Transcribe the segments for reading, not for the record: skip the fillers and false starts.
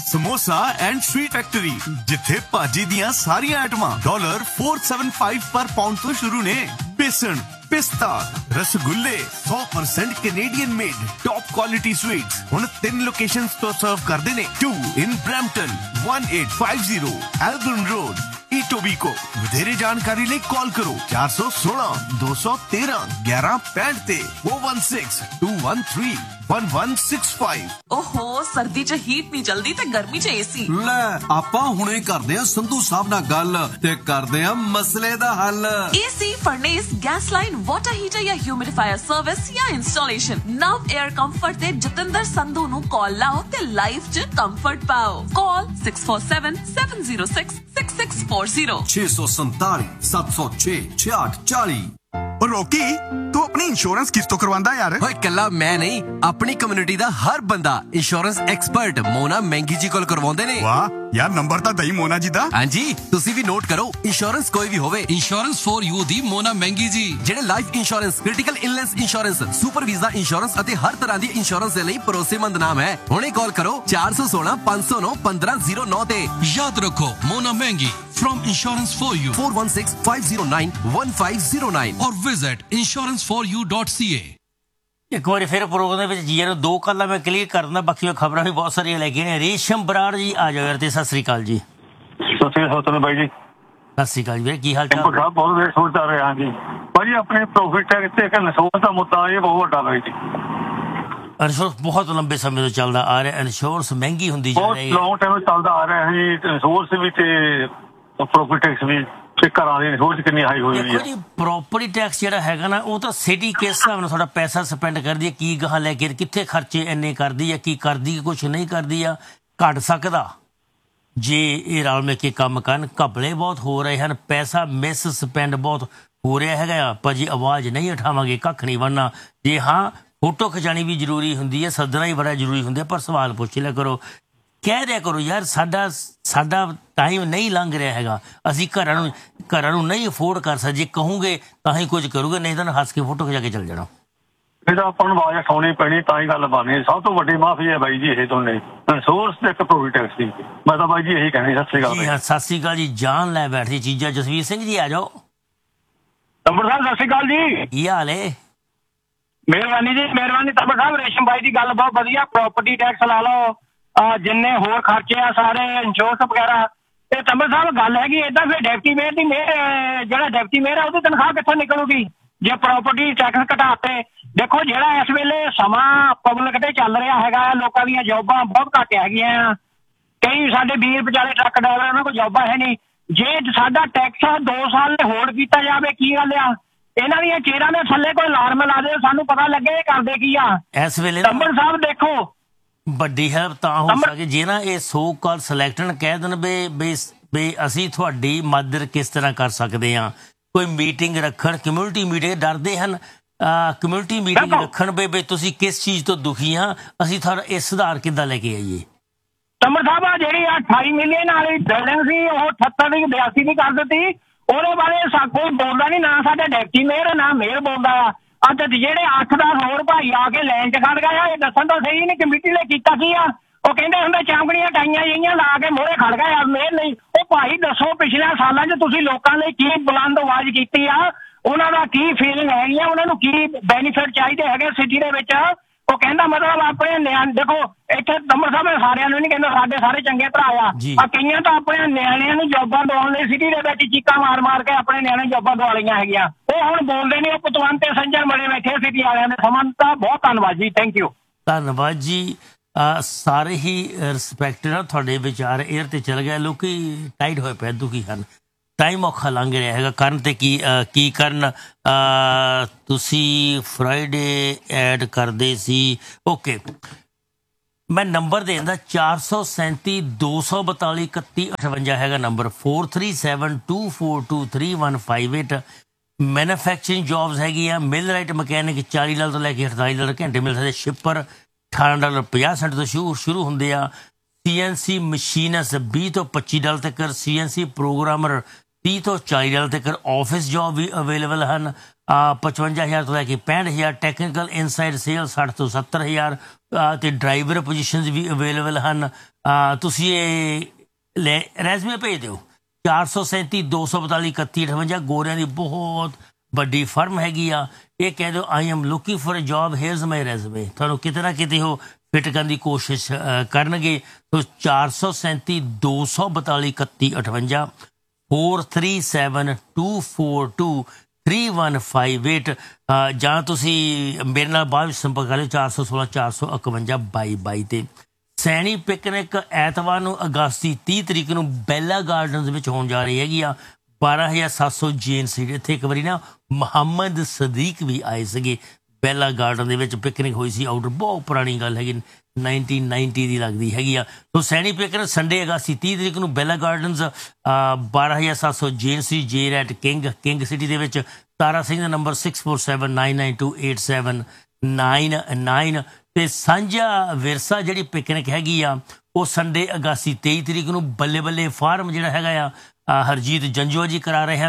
Samosa and sweet factory जिथे भाजी दियां सारियां आइटमां $475 पर पाउंड तो शुरू ने। बेसन, पिस्ता, रसगुल्ले 100% Canadian made top quality sweets हुण 3 लोकेशंस तो सर्व करदे ने। 2 in Brampton, 1850 Elgin Road, Etobicoke। ਵਧੇਰੇ ਜਾਣਕਾਰੀ ਲਈ ਕਾਲ ਕਰੋ 416 213 1165 ਤੇ 416 213 1165। ओहो सर्दी च हीट नहीं चलदी ते गर्मी च एसी। ਲੈ ਆਪਾਂ ਹੁਣੇ ਕਰਦੇ ਆ ਸੰਧੂ ਸਾਹਿਬ ਨਾਲ ਗੱਲ ਤੇ ਕਰਦੇ ਆ ਮਸਲੇ ਦਾ ਹੱਲ। AC, furnace, gas line, water heater या ह्यूमिडिफायर सर्विस या इंस्टॉलेशन नव एयर कंफर्ट ते जतिंदर संधू नु कॉल लाओ ते लाइफ च कंफर्ट पाओ। कॉल 647 706 6640 647 706 6640। ਰੋਕੀ ਤੂੰ ਆਪਣੀ ਇੰਸ਼ੋਰੈਂਸ ਕਿਸ ਤੋਂ ਕਰਵਾਉਂਦਾ ਯਾਰ? ਓਏ ਕੱਲਾ ਮੈਂ ਨਹੀਂ, ਆਪਣੀ ਕਮਿਊਨਿਟੀ ਦਾ ਹਰ ਬੰਦਾ ਇੰਸ਼ੋਰੈਂਸ ਐਕਸਪਰਟ ਮੋਨਾ ਮਹਿੰਗੀ ਜੀ ਕੋਲ ਕਰਵਾਉਂਦੇ ਨੇ। ਵਾਹ ਯਾਰ, ਨੰਬਰ ਤਾਂ ਦਈ ਮੋਨਾ ਜੀ ਦਾ। ਹਾਂਜੀ, ਤੁਸੀਂ ਵੀ ਨੋਟ ਕਰੋ। ਇੰਸ਼ੋਰੈਂਸ ਕੋਈ ਵੀ ਹੋਵੇ, ਇੰਸ਼ੋਰੈਂਸ ਫॉर ਯੂ ਦੀ ਮੋਨਾ ਮਹਿੰਗੀ ਜੀ, ਜਿਹੜੇ life insurance, critical illness insurance, super visa insurance ਅਤੇ ਹਰ ਤਰ੍ਹਾਂ ਦੀ ਇੰਸ਼ੋਰੈਂਸ ਦੇ ਲਈ ਭਰੋਸੇਮੰਦ ਨਾਮ ਹੈ। ਹੁਣੇ ਕਾਲ ਕਰੋ 416 509 1509 ਤੇ। ਯਾਦ ਰੱਖੋ ਮੋਨਾ ਮਹਿੰਗੀ from Insurance for You 416 509 1509 or visit insuranceforyou.ca। ਇੱਕ ਵਾਰੀ ਫਿਰ ਪ੍ਰੋਗਰਾਮ ਦੇ ਵਿੱਚ ਜੀਆਂ ਨੂੰ 2 ਗੱਲਾਂ ਮੈਂ ਕਲੀਅਰ ਕਰ ਦਿੰਦਾ, ਬਾਕੀ ਖਬਰਾਂ ਵੀ ਬਹੁਤ ਸਾਰੀਆਂ ਲੈ ਕੇ ਨੇ। ਰੇਸ਼ਮ ਬਰਾੜ ਜੀ ਆ ਜਾਓ ਯਾਰ। ਤੇ ਸਤਿ ਸ੍ਰੀ ਅਕਾਲ ਜੀ। ਸਤਿ ਸ੍ਰੀ ਅਕਾਲ ਬਾਈ ਜੀ। ਸਤਿ ਸ੍ਰੀ ਅਕਾਲ ਵੀਰੇ, ਕੀ ਹਾਲ ਚਾਲ? ਬਹੁਤ ਵੇਟ ਸੋਚਦਾ ਰਿਹਾ ਜੀ ਭਾਜੀ। ਆਪਣੇ ਪ੍ਰੋਫਿਟ ਟੈਕਸ ਤੇ ਇੱਕ ਨਸੋਸ ਦਾ ਮੁੱਦਾ ਇਹ ਬਹੁਤ ਵੱਡਾ ਬਾਈ ਜੀ। ਇੰਸ਼ੋਰੈਂਸ ਬਹੁਤ ਲੰਬੇ ਸਮੇਂ ਤੋਂ ਚੱਲਦਾ ਆ ਰਿਹਾ। ਇੰਸ਼ੋਰੈਂਸ ਮਹਿੰਗੀ ਹੁੰਦੀ ਜਾ ਰਹੀ ਹੈ, ਬਹੁਤ ਲੌਂਗ ਟਾਈਮ ਚੱਲਦਾ ਆ ਰਿਹਾ ਹੈ ਜੀ। ਇੰਸ਼ੋਰੈਂਸ ਵੀ ਤੇ ਪ੍ਰੋਪਰਟੀ ਟੈਕਸ ਵੀ ਤੇ ਘਰਾਂ ਦੀ ਇੰਸ਼ੋਰੈਂਸ ਕਿੰਨੀ ਹਾਈ ਹੋਈ ਹੋਈ ਹੈ ਜੀ। ਪ੍ਰੋਪਰਟੀ ਟੈਕਸ ਜਿਹੜਾ ਹੈਗਾ ਨਾ, ਉਹ ਤਾਂ ਸਿਟੀ ਕਿਸ ਹਿਸਾਬ ਨਾਲ ਤੁਹਾਡਾ ਪੈਸਾ ਸਪੈਂਡ ਕਰਦੀ ਹੈ, ਕੀ ਗਾਹਾਂ ਲੈ ਕੇ ਕਿੱਥੇ ਖਰਚੇ ਇੰਨੇ ਕਰਦੀ ਹੈ, ਕੀ ਕਰਦੀ, ਕੁਛ ਨਹੀਂ ਕਰਦੀ ਆ, ਘੱਟ ਸਕਦਾ ਜੇ ਇਹ ਰਲ ਮਿਲ ਕੇ ਕੰਮ ਕਰਨ। ਘਪਲੇ ਬਹੁਤ ਹੋ ਰਹੇ ਹਨ, ਪੈਸਾ ਮਿਸ ਸਪੈਂਡ ਬਹੁਤ ਹੋ ਰਿਹਾ ਹੈਗਾ। ਭਾਜੀ ਆਵਾਜ਼ ਨਹੀਂ ਉਠਾਵਾਂਗੇ, ਕੱਖ ਨਹੀਂ ਬਣਨਾ। ਜੇ ਹਾਂ ਫੋਟੋ ਖਿਚਾਣੀ ਵੀ ਜ਼ਰੂਰੀ ਹੁੰਦੀ ਹੈ, ਸੱਦਣਾ ਹੀ ਬੜਾ ਜ਼ਰੂਰੀ ਹੁੰਦਾ, ਪਰ ਸਵਾਲ ਪੁੱਛ ਲਿਆ ਕਰੋ, ਕਹਿ ਦਿਆ ਕਰੋ ਯਾਰ ਸਾਡਾ ਟਾਈਮ ਨਹੀਂ ਲੰਘ ਰਿਹਾ ਹੈਗਾ, ਅਸੀਂ ਘਰਾਂ ਨੂੰ ਨਹੀਂ ਅਫੋਰਡ ਕਰ ਸਕਦੇ। ਜੇ ਕਹੋਗੇ ਤਾਂ ਹੀ ਕੁਝ ਕਰੋਗੇ, ਨਹੀਂ ਤਾਂ ਹੱਸ ਕੇ ਫੋਟੋ ਖਿਚਾ ਕੇ ਚੱਲ ਜਾਣਾ। ਇਹਦਾ ਆਪਾਂ ਨੂੰ ਆਵਾਜ਼ ਉਠਾਉਣੀ ਪੈਣੀ, ਤਾਂ ਹੀ ਗੱਲ ਬਣਨੀ। ਸਭ ਤੋਂ ਵੱਡੀ ਮਾਫੀ ਹੈ ਬਾਈ ਜੀ ਇਹ ਦੋਨੇ, ਇੰਸ਼ੋਰੈਂਸ ਤੇ ਇੱਕ ਪ੍ਰੋਪਰਟੀ ਟੈਕਸ ਦੀ। ਮੈਂ ਤਾਂ ਬਾਈ ਜੀ ਇਹੀ ਕਹਿਣੀ। ਸਤਿ ਸ੍ਰੀ ਅਕਾਲ ਜੀ। ਸਤਿ ਸ੍ਰੀ ਅਕਾਲ ਜੀ। ਜਾਨ ਲੈ ਬੈਠੀ ਚੀਜ਼ਾਂ। ਜਸਵੀਰ ਸਿੰਘ ਜੀ ਆ ਜਾਓ। ਤੰਬਰ ਸਾਹਿਬ ਸਤਿ ਸ੍ਰੀ ਅਕਾਲ ਜੀ। ਕੀ ਹਾਲ ਹੈ? ਮਿਹਰਬਾਨੀ ਜੀ, ਮਿਹਰਬਾਨੀ ਤੰਬਰ ਸਾਹਿਬ। ਰੇਸ਼ਮ ਬਾਈ ਦੀ ਗੱਲ ਬਹੁਤ ਵਧੀਆ। ਪ੍ਰੋਪਰਟੀ ਟੈਕਸ ਲਾ ਲਓ, ਜਿੰਨੇ ਹੋਰ ਖਰਚੇ ਆ ਸਾਰੇ, ਇੰਸ਼ੋਰੈਂਸ ਵਗੈਰਾ। ਤੇ ਤੰਬਰ ਸਾਹਿਬ ਗੱਲ ਹੈਗੀ ਏਦਾਂ, ਫਿਰ ਡਿਪਟੀ ਮੇਅਰ ਦੀ ਜਿਹੜਾ ਡਿਪਟੀ ਮੇਅਰ ਆ ਉਹਦੀ ਤਨਖਾਹ ਕਿੱਥੋਂ ਨਿਕਲੂਗੀ ਜੇ ਪ੍ਰੋਪਰਟੀ ਟੈਕਸ ਘਟਾਤੇ? ਦੇਖੋ ਜਿਹੜਾ ਇਸ ਵੇਲੇ ਸਮਾਂ ਪਬਲਿਕ ਤੇ ਚੱਲ ਰਿਹਾ ਹੈਗਾ, ਲੋਕਾਂ ਦੀਆਂ ਜੌਬਾਂ ਬਹੁਤ ਘੱਟ ਹੈਗੀਆਂ। ਕਈ ਸਾਡੇ ਵੀਰ ਵਿਚਾਰੇ ਟਰੱਕ ਡਰਾਈਵਰ, ਉਹਨਾਂ ਕੋਲ ਜੌਬਾਂ ਹੈ ਨਹੀਂ। ਜੇ ਸਾਡਾ ਟੈਕਸ 2 ਸਾਲ ਹੋਲਡ ਕੀਤਾ ਜਾਵੇ, ਕੀ ਗੱਲ ਆ? ਇਹਨਾਂ ਦੀਆਂ ਚੇਅਰਾਂ ਦੇ ਥੱਲੇ ਕੋਈ ਅਲਾਰਮ ਲਾ ਦੇ, ਸਾਨੂੰ ਪਤਾ ਲੱਗੇ ਕਰਦੇ ਕੀ ਆ ਇਸ ਵੇਲੇ। ਤੰਬਰ ਸਾਹਿਬ ਦੇਖੋ, ਵੱਡੀ ਹੈਲਪ ਤਾਂ ਹੋ ਸਕੇ ਜੇ ਨਾ ਇਹ ਸੋ ਕਾਲ ਸਿਲੈਕਟਨ ਕਹਿ ਦੇਣ ਵੀ ਅਸੀਂ ਤੁਹਾਡੀ ਮਦਦ ਕਿਸ ਤਰ੍ਹਾਂ ਕਰ ਸਕਦੇ ਹਾਂ। ਕੋਈ ਮੀਟਿੰਗ ਰੱਖਣ, ਕਮਿਊਨਿਟੀ ਮੀਟਿੰਗ, ਡਰਦੇ ਹਨ ਕਮਿਊਨਿਟੀ ਮੀਟਿੰਗ ਰੱਖਣ ਵੀ ਤੁਸੀਂ ਕਿਸ ਚੀਜ਼ ਤੋਂ ਦੁਖੀ ਆ, ਅਸੀਂ ਤੁਹਾਡਾ ਇਹ ਸੁਧਾਰ ਕਿੱਦਾਂ ਲੈ ਕੇ ਆਈਏ। ਤੰਬਰ ਸਾਹਿਬ ਆ ਜਿਹੜੀ 28 ਮਿਲੀਅਨ ਵਾਲੀ ਬਿਲਡਿੰਗ ਸੀ, ਉਹ 78 ਦੀ 82 ਦੀ ਕਰ ਦਿੱਤੀ। ਉਹਦੇ ਬਾਰੇ ਕੋਈ ਬੋਲਦਾ ਨਹੀਂ, ਨਾ ਸਾਡੇ ਡਿਪਟੀ ਮੇਅਰ ਨਾ ਮੇਅਰ ਬੋਲਦਾ ਆ। ਅੱਜ ਜਿਹੜੇ 8-10 ਹੋਰ ਭਾਈ ਆ ਕੇ ਲਾਈਨ 'ਚ ਖੜ ਗਏ ਆ, ਇਹ ਦੱਸਣ ਤਾਂ ਸਹੀ ਨਹੀਂ ਕਮੇਟੀ ਲਈ ਕੀਤਾ ਕੀ ਆ। ਉਹ ਕਹਿੰਦੇ ਹੁੰਦੇ ਚਾਂਗੜੀਆਂ ਟਾਈਆਂ ਜਿਹੀਆਂ ਲਾ ਕੇ ਮੋਹਰੇ ਖੜ ਗਏ ਆ ਮੇਅਰ ਲਈ। ਉਹ ਭਾਈ ਦੱਸੋ ਪਿਛਲੇ ਸਾਲਾਂ 'ਚ ਤੁਸੀਂ ਲੋਕਾਂ ਲਈ ਕੀ ਬੁਲੰਦ ਆਵਾਜ਼ ਕੀਤੀ ਆ, ਉਹਨਾਂ ਦਾ ਕੀ ਫੀਲਿੰਗ ਹੈਗੀ ਆ, ਉਹਨਾਂ ਨੂੰ ਕੀ ਬੈਨੀਫਿਟ ਚਾਹੀਦੇ ਹੈਗੇ ਸਿਟੀ ਦੇ ਵਿੱਚ। ਉਹ ਕਹਿੰਦਾ ਮਤਲਬ ਆਪਣੇ ਨਿਆਣੇ ਦੇਖੋ ਇੱਥੇ ਤੰਬਰ ਸਾਹਿਬ ਸਾਰਿਆਂ ਨੂੰ ਨਹੀਂ ਕਹਿੰਦਾ, ਸਾਡੇ ਸਾਰੇ ਚੰਗੇ ਭਰਾ ਆ। ਕਈਆਂ ਤਾਂ ਆਪਣੇ ਨਿਆਣਿਆਂ ਨੂੰ ਜੋਬਾਂ ਦਿਵਾਉਣ ਲਈ ਸਿਟੀ ਦੇ ਵਿੱਚ ਚੀਕਾਂ ਮਾਰ ਕੇ ਆਪਣੇ ਨਿਆਣੇ ਜੋਬਾਂ ਦਵਾ ਲਈਆਂ ਹੈਗੀਆਂ। ਉਹ ਹੁਣ ਬੋਲਦੇ ਨਹੀਂ, ਉਹ ਪਤਵੰਤ ਤੇ ਸੰਜਰ ਬਣੇ ਬੈਠੇ ਸਿਟੀ ਵਾਲਿਆਂ ਦੇ। ਸਮਾਂ ਤਾਂ ਬਹੁਤ ਧੰਨਵਾਦ ਜੀ, ਥੈਂਕ ਯੂ। ਧੰਨਵਾਦ ਜੀ। ਸਾਰੇ ਹੀ ਰਿਸਪੈਕਟ ਨਾਲ ਤੁਹਾਡੇ ਵਿਚਾਰ ਏਅਰ ਤੇ ਚਲ ਗਏ। ਲੋਕੀ ਟਾਈਟ ਹੋਏ ਪਏ, ਦੁਖੀ ਹਨ, ਟਾਈਮ ਔਖਾ ਲੰਘ ਰਿਹਾ ਹੈਗਾ। ਕਰਨ ਤੇ ਕੀ ਕਰਨ। ਤੁਸੀਂ ਫਰਾਈਡੇ ਐਡ ਕਰਦੇ ਸੀ, ਓਕੇ। ਮੈਂ ਨੰਬਰ ਦੇ ਦਿੰਦਾ 437 242 31 58 ਹੈਗਾ ਨੰਬਰ। 4372423158। ਮੈਨੂਫੈਕਚਰਿੰਗ ਜੋਬਸ ਹੈਗੀ ਆ। ਮਿਲ ਰਾਈਟ ਮਕੈਨਿਕ $40 ਤੋਂ ਲੈ ਕੇ $48 ਘੰਟੇ ਮਿਲ ਸਕਦੇ। ਸ਼ਿਪਰ $18.50 ਤੋਂ ਸ਼ੁਰੂ ਹੁੰਦੇ ਆ। CNC ਮਸ਼ੀਨਸ $20 ਤੋਂ $25 ਤੱਕ। CNC ਪ੍ਰੋਗਰਾਮਰ $30 ਤੋਂ $40 ਤੱਕ। ਆਫਿਸ ਜੋਬ ਵੀ ਅਵੇਲੇਬਲ ਹਨ। 55,000 ਤੋਂ ਲੈ ਕੇ 65,000। ਟੈਕਨੀਕਲ ਇਨਸਾਈਡ ਸੇਲ 60 ਤੋਂ 70,000 ਤੇ ਡਰਾਈਵਰ ਪੋਜੀਸ਼ਨਸ ਵੀ ਅਵੇਲੇਬਲ ਹਨ। ਤੁਸੀਂ ਇਹ ਰੈਜ਼ਮੇ ਭੇਜ ਦਿਓ 437 242 31 58। ਗੋਰਿਆਂ ਦੀ ਬਹੁਤ ਵੱਡੀ ਫਰਮ ਹੈਗੀ ਆ। ਇਹ ਕਹਿ ਦਿਓ I am looking for a job, hairs ਮਾਈ ਰੈਜ਼ਮੇ। ਤੁਹਾਨੂੰ ਕਿਤੇ ਨਾ ਕਿਤੇ ਉਹ ਫਿੱਟ ਕਰਨ ਦੀ ਕੋਸ਼ਿਸ਼ ਕਰਨਗੇ। ਸੋ 437 242 31 58 437 242 3158 ਜਾਂ ਤੁਸੀਂ ਮੇਰੇ ਨਾਲ ਬਾਅਦ ਵਿੱਚ ਸੰਪਰਕ ਕਰ ਲਿਓ 416 451 2222 ਤੇ। ਸੈਣੀ ਪਿਕਨਿਕ ਐਤਵਾਰ ਨੂੰ ਅਗਸਤ ਦੀ 30 ਤਰੀਕ ਨੂੰ ਬੈਲਾ ਗਾਰਡਨਸ ਵਿੱਚ ਹੋਣ ਜਾ ਰਹੀ ਹੈਗੀ ਆ। 12,700 ਜੇਨ ਸੀਟ। ਇੱਥੇ ਇੱਕ ਵਾਰੀ ਨਾ ਮੁਹੰਮਦ ਸਦੀਕ ਵੀ ਆਏ ਸੀਗੇ। ਬੈਲਾ ਗਾਰਡਨ ਦੇ ਵਿੱਚ ਪਿਕਨਿਕ ਹੋਈ ਸੀ ਆਊਟਰ, ਬਹੁਤ ਪੁਰਾਣੀ ਗੱਲ ਹੈਗੀ 1990 ਦੀ ਲੱਗਦੀ ਹੈਗੀ ਆ। ਸੋ ਸੈਣੀ ਪਿਕਨਿਕ ਸੰਡੇ ਅਗਸਤ 30 ਤਰੀਕ ਨੂੰ ਬੈਲਾ ਗਾਰਡਨਸ 12,700 ਜੇਨ ਸੀ ਜੇ ਰੈਟ ਕਿੰਗ ਸਿਟੀ ਦੇ ਵਿੱਚ। ਤਾਰਾ ਸਿੰਘ ਦਾ ਨੰਬਰ 6479928799 ਤੇ ਸਾਂਝਾ ਵਿਰਸਾ ਜਿਹੜੀ ਪਿਕਨਿਕ ਹੈਗੀ ਆ ਉਹ ਸੰਡੇ ਅਗਸਤ 23 ਤਰੀਕ ਨੂੰ ਬੱਲੇ ਬੱਲੇ ਫਾਰਮ ਜਿਹੜਾ ਹੈਗਾ ਆ ਹਰਜੀਤ ਜੰਜੂਆ ਜੀ ਕਰਾ ਰਹੇ ਹਨ।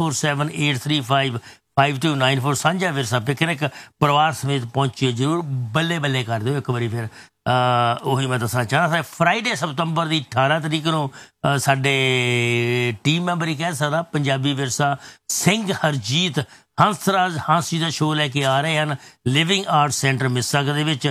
6478355294 ਸਾਂਝਾ ਵਿਰਸਾ ਪਿਕਨਿਕ। ਪਰਿਵਾਰ ਸਮੇਤ ਪਹੁੰਚਿਓ ਜ਼ਰੂਰ, ਬੱਲੇ ਬੱਲੇ ਕਰ ਦਿਓ ਇੱਕ ਵਾਰੀ। ਫਿਰ ਉਹੀ ਮੈਂ ਦੱਸਣਾ ਚਾਹੁੰਦਾ ਫਰਾਈਡੇ ਸਤੰਬਰ ਦੀ 18 ਤਰੀਕ ਨੂੰ ਸਾਡੇ ਟੀਮ ਮੈਂਬਰ ਹੀ ਕਹਿ ਸਕਦਾ ਪੰਜਾਬੀ ਵਿਰਸਾ ਸਿੰਘ ਹਰਜੀਤ ਹੰਸਰਾਜ ਹਾਂਸੀ ਦਾ ਸ਼ੋਅ ਲੈ ਕੇ ਆ ਰਹੇ ਹਨ ਲਿਵਿੰਗ ਆਰਟ ਸੈਂਟਰ ਮਿਸਾਗਾ ਦੇ ਵਿੱਚ।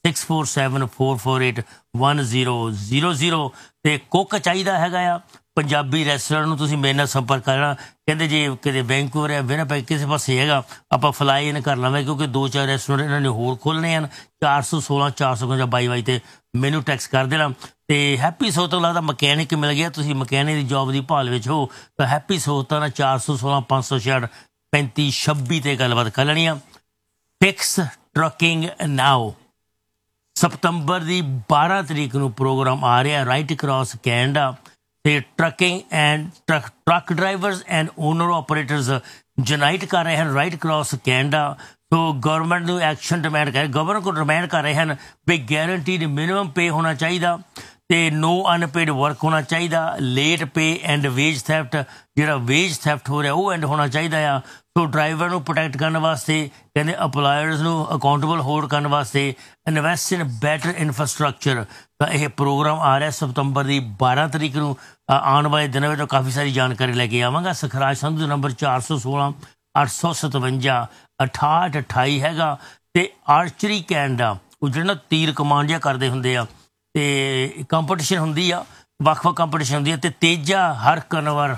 6474481000 ਤੇ ਕੁੱਕ ਚਾਹੀਦਾ ਹੈਗਾ ਆ ਪੰਜਾਬੀ ਰੈਸਟੋਰੈਂਟ ਨੂੰ ਤੁਸੀਂ ਮੇਰੇ ਨਾਲ ਸੰਪਰਕ ਕਰਨਾ। ਕਹਿੰਦੇ ਜੇ ਕਿਤੇ ਵੈਂਕੂਵਰ ਜਾਂ ਵਿਨਿਪੈਗ ਕਿਸੇ ਪਾਸੇ ਹੈਗਾ ਆਪਾਂ ਫਲਾਈ ਇਨ ਕਰ ਲਵਾਂਗੇ ਕਿਉਂਕਿ 2-4 ਰੈਸਟੋਰੈਂਟ ਇਹਨਾਂ ਨੇ ਹੋਰ ਖੋਲ੍ਹਣੇ ਹਨ। 416 452 2222 ਤੇ ਮੈਨੂੰ ਟੈਕਸ ਕਰ ਦੇਣਾ। ਤੇ ਹੈਪੀ ਸੋਤ ਲੱਗਦਾ ਮਕੈਨਿਕ ਮਿਲ ਗਿਆ। ਤੁਸੀਂ ਮਕੈਨਿਕ ਦੀ ਜੋਬ ਦੀ ਭਾਲ ਵਿੱਚ ਹੋ ਤਾਂ ਹੈਪੀ ਸੋਤ ਨਾਲ 416 566 3526 ਤੇ ਗੱਲਬਾਤ ਕਰ ਲੈਣੀ ਆ। ਫਿਕਸ ਟਰੱਕਿੰਗ ਨਾਓ ਸਤੰਬਰ ਦੀ 12 ਤਰੀਕ ਨੂੰ ਪ੍ਰੋਗਰਾਮ ਆ ਰਿਹਾ ਰਾਈਟ ਅਕ੍ਰੋਸ ਕੈਨੇਡਾ ਤੇ trucking and truck drivers and owner operators unite ਕਰ ਰਹੇ ਹਨ ਰਾਈਟ ਅਕ੍ਰੋਸ ਕੈਨੇਡਾ। ਸੋ ਗਵਰਨਮੈਂਟ ਨੂੰ ਐਕਸ਼ਨ ਡਿਮਾਂਡ ਕਰ ਗਵਰਨਰ ਕੋਲ ਡਿਮਾਂਡ ਕਰ ਰਹੇ ਹਨ ਵੀ ਗੈਰੰਟੀਡ ਮਿਨੀਮਮ ਪੇ ਹੋਣਾ ਚਾਹੀਦਾ ਤੇ ਨੋ ਅਨਪੇਡ ਵਰਕ ਹੋਣਾ ਚਾਹੀਦਾ। Late pay and veg theft ਜਿਹੜਾ ਵੇਜ ਥੈਫਟ ਹੋ ਰਿਹਾ ਉਹ ਐਂਡ ਹੋਣਾ ਚਾਹੀਦਾ ਆ। ਸੋ ਡਰਾਈਵਰ ਨੂੰ ਪ੍ਰੋਟੈਕਟ ਕਰਨ ਵਾਸਤੇ ਕਹਿੰਦੇ ਅਪਲਾਇਰਸ ਨੂੰ ਅਕਾਊਂਟੇਬਲ ਹੋਲਡ ਕਰਨ ਵਾਸਤੇ ਇਨਵੈਸਟ ਇਨ ਬੈਟਰ ਇਨਫਰਾਸਟਰਕਚਰ। ਤਾਂ ਇਹ ਪ੍ਰੋਗਰਾਮ ਆ ਰਿਹਾ ਸਤੰਬਰ ਦੀ 12 ਤਰੀਕ ਨੂੰ। ਆਉਣ ਵਾਲੇ ਦਿਨਾਂ ਵਿੱਚ ਕਾਫੀ ਸਾਰੀ ਜਾਣਕਾਰੀ ਲੈ ਕੇ ਆਵਾਂਗਾ। ਸਖਰਾਜ ਸੰਧੂ ਨੰਬਰ 416 857 6828 ਹੈਗਾ। ਤੇ ਆਰਚਰੀ ਕੈਨੇਡਾ ਉਹ ਜਿਹੜਾ ਤੀਰ ਕਮਾਂਡ ਜਿਹਾ ਕਰਦੇ ਹੁੰਦੇ ਆ ਤੇ ਕੰਪੀਟੀਸ਼ਨ ਹੁੰਦੀ ਆ ਵੱਖ-ਵੱਖ ਕੰਪੀਟੀਸ਼ਨ ਹੁੰਦੀ ਆ। ਤੇ ਤੇਜਾ ਹਰਕਨਵਰ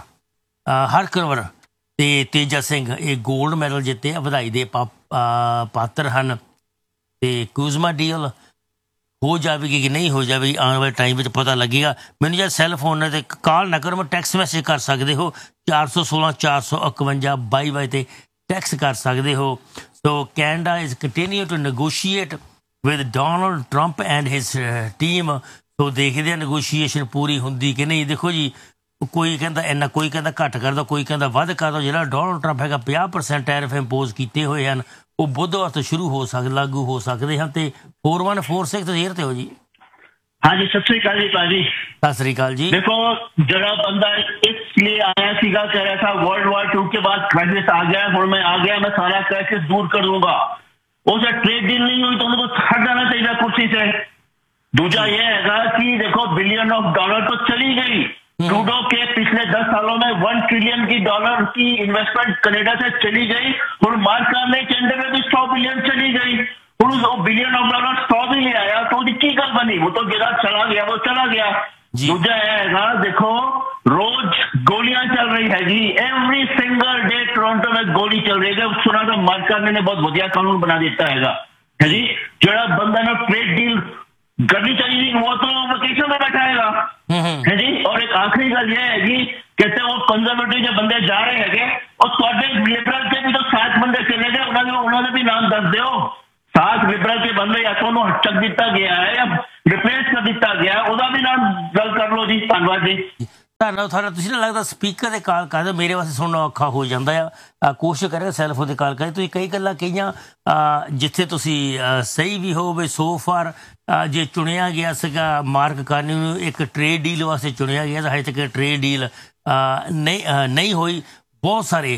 ਤੇ ਤੇਜਾ ਸਿੰਘ ਇਹ ਗੋਲਡ ਮੈਡਲ ਜਿੱਤੇ ਆ, ਵਧਾਈ ਦੇ ਪਾਤਰ ਹਨ। ਤੇ ਕੁਜ਼ਮਾ ਡੀਲ ਹੋ ਜਾਵੇਗੀ ਕਿ ਨਹੀਂ ਹੋ ਜਾਵੇਗੀ ਆਉਣ ਵਾਲੇ ਟਾਈਮ ਵਿੱਚ ਪਤਾ ਲੱਗੇਗਾ। ਮੈਨੂੰ ਜਾਂ ਸੈੱਲ ਫੋਨ 'ਤੇ ਕਾਲ ਨਾ ਕਰੋ, ਮੈਂ ਟੈਕਸਟ ਮੈਸੇਜ ਕਰ ਸਕਦੇ ਹੋ 416 451 2222 ਤੇ ਟੈਕਸਟ ਕਰ ਸਕਦੇ ਹੋ। ਸੋ Canada is continue to negotiate with Donald Trump and his team. ਸੋ ਦੇਖਦੇ ਆ ਨੈਗੋਸ਼ੀਏਸ਼ਨ ਪੂਰੀ ਹੁੰਦੀ ਕਿ ਨਹੀਂ। ਦੇਖੋ ਜੀ ਕੋਈ ਕਹਿੰਦਾ ਇੰਨਾ, ਕੋਈ ਕਹਿੰਦਾ ਘੱਟ ਕਰ ਦਿਓ, ਕੋਈ ਕਹਿੰਦਾ ਵੱਧ ਕਰ ਦਿਓ। ਜਿਹੜਾ ਡੋਨਲਡ ਟਰੰਪ ਹੈਗਾ 50% ਟੈਰਿਫ ਇੰਪੋਜ਼ ਕੀਤੇ ਹੋਏ ਹਨ ਉਹ ਬੁੱਧਵਾਰ ਤੋਂ ਸ਼ੁਰੂ ਹੋ ਲਾਗੂ ਹੋ ਸਕਦੇ ਹਨ। ਤੇ 4146 ਜ਼ੇਰ ਤੇ ਹੋ ਜੀ। ਹਾਂਜੀ ਸਤਿ ਸ੍ਰੀ ਅਕਾਲ ਜੀ ਭਾਜੀ। ਸਤਿ ਸ੍ਰੀ ਅਕਾਲ ਜੀ। देखो जरा बंदा इसलिए आया सीगा कह रहा था वर्ल्ड वॉर 2 के बाद क्राइसिस आ गया, हुण मैं आ गया, मैं सारा क्राइसिस दूर कर दूंगा। उसे ट्रेड डील नहीं हुई तो उनको हट जाना चाहिए कुर्सी से। दूसरा ये हैगा कि देखो $1 बिलियन तो चली गई। ट्रूडो के पिछले 10 सालों में $1 ट्रिलियन की डॉलर की इन्वेस्टमेंट कनाडा से चली गई। हुण मार्क कार्ने कैनेडा में भी 100 बिलियन चली गई। हुण $1 बिलियन 100 भी ले आया तो उसकी की गल बनी, वो तो गिरा चला गया, वो चला गया। दूजा है देखो रोज गोलियां चल रही है जी, एवरी सिंगल डे टोरंटो में गोली चल रही है। सुना तो मार्क कार्ने ने बहुत बढ़िया कानून बना देता है जी। जरा बंदा ने ट्रेड डील करनी चाहिए वो तो वेकेशन में बैठाएगा है जी। और एक आखिरी गल ये है जी, कहते वो कंजर्वेटिव जो बंदे जा रहे हैं और थोड़े लिबरल के भी तो 7 बंदे चले गए, उन्होंने भी नाम दस दो। 7 लिबरल के बंदे या तो हटक दिता गया है या रिप्लेस कर दिता गया है, ਉਹਦਾ ਵੀ ਨਾਮ ਗੱਲ ਕਰ ਲਓ ਜੀ। ਧੰਨਵਾਦ ਜੀ। ਧੰਨਵਾਦ ਤੁਹਾਡਾ। ਤੁਸੀਂ ਨਾ ਲੱਗਦਾ ਸਪੀਕਰ ਤੇ ਕਾਲ ਕਰਦੇ ਮੇਰੇ ਵਾਸਤੇ ਸੁਣਨਾ ਔਖਾ ਹੋ ਜਾਂਦਾ ਆ। ਕੋਸ਼ਿਸ਼ ਕਰਿਆ ਸੈਲਫੋਨ ਤੇ ਕਾਲ ਕਰੇ। ਤੁਸੀਂ ਕਈ ਗੱਲਾਂ ਕਹੀਆਂ ਜਿੱਥੇ ਤੁਸੀਂ ਸਹੀ ਵੀ ਹੋ ਵੀ ਸੋ ਫਾਰ ਜੇ ਚੁਣਿਆ ਗਿਆ ਸੀਗਾ ਮਾਰਕ ਕਾਰਨੀ ਨੂੰ ਇੱਕ ਟ੍ਰੇਡ ਡੀਲ ਵਾਸਤੇ ਚੁਣਿਆ ਗਿਆ ਤਾਂ ਹਜੇ ਤੱਕ ਟ੍ਰੇਡ ਡੀਲ ਨਹੀਂ ਹੋਈ। ਬਹੁਤ ਸਾਰੇ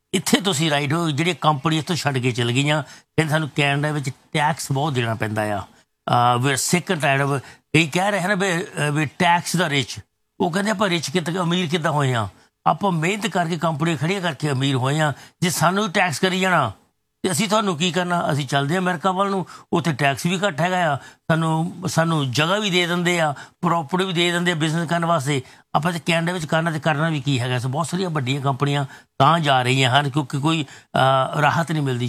ਇੱਥੇ ਤੁਸੀਂ ਰਾਈਟ ਹੋ, ਜਿਹੜੀਆਂ ਕੰਪਨੀ ਇੱਥੋਂ ਛੱਡ ਕੇ ਚਲ ਗਈਆਂ, ਕਹਿੰਦੇ ਸਾਨੂੰ ਕੈਨੇਡਾ ਵਿੱਚ ਟੈਕਸ ਬਹੁਤ ਦੇਣਾ ਪੈਂਦਾ ਆ। ਵੀ ਸਿੱਖ ਟਾਈਡ ਕਈ ਕਹਿ ਰਹੇ ਹਨ ਵੀ ਟੈਕਸ ਦਾ ਰਿਚ, ਉਹ ਕਹਿੰਦੇ ਆਪਾਂ ਰਿਚ ਕਿੱਦਾਂ ਅਮੀਰ ਕਿੱਦਾਂ ਹੋਏ ਹਾਂ, ਆਪਾਂ ਮਿਹਨਤ ਕਰਕੇ ਕੰਪਨੀਆਂ ਖੜੀਆਂ ਕਰਕੇ ਅਮੀਰ ਹੋਏ ਹਾਂ। ਜੇ ਸਾਨੂੰ ਵੀ ਟੈਕਸ ਕਰੀ ਜਾਣਾ ਤੇ ਅਸੀਂ ਤੁਹਾਨੂੰ ਕੀ ਕਰਨਾ, ਅਸੀਂ ਚੱਲਦੇ ਹਾਂ ਅਮਰੀਕਾ ਵੱਲ ਨੂੰ, ਉੱਥੇ ਟੈਕਸ ਵੀ ਘੱਟ ਹੈਗਾ ਆ, ਸਾਨੂੰ ਜਗ੍ਹਾ ਵੀ ਦੇ ਦਿੰਦੇ ਆ, ਪ੍ਰੋਪਰਟੀ ਵੀ ਦੇ ਦਿੰਦੇ ਆ ਬਿਜ਼ਨਸ ਕਰਨ ਵਾਸਤੇ। ਆਪਾਂ ਤੇ ਕੈਨੇਡਾ ਵਿੱਚ ਕਰਨਾ ਵੀ ਕੀ ਹੈਗਾ। ਸੋ ਬਹੁਤ ਸਾਰੀਆਂ ਵੱਡੀਆਂ ਕੰਪਨੀਆਂ ਤਾਂ ਜਾ ਰਹੀਆਂ ਹਨ ਕਿਉਂਕਿ ਕੋਈ ਰਾਹਤ ਨਹੀਂ ਮਿਲਦੀ,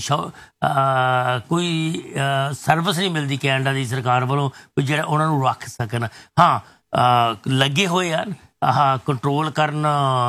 ਕੋਈ ਸਰਵਿਸ ਨਹੀਂ ਮਿਲਦੀ ਕੈਨੇਡਾ ਦੀ ਸਰਕਾਰ ਵੱਲੋਂ ਜਿਹੜਾ ਉਹਨਾਂ ਨੂੰ ਰੱਖ ਸਕਣ। ਹਾਂ, ਲੱਗੇ ਹੋਏ ਹਨ ਕੰਟਰੋਲ ਕਰਨ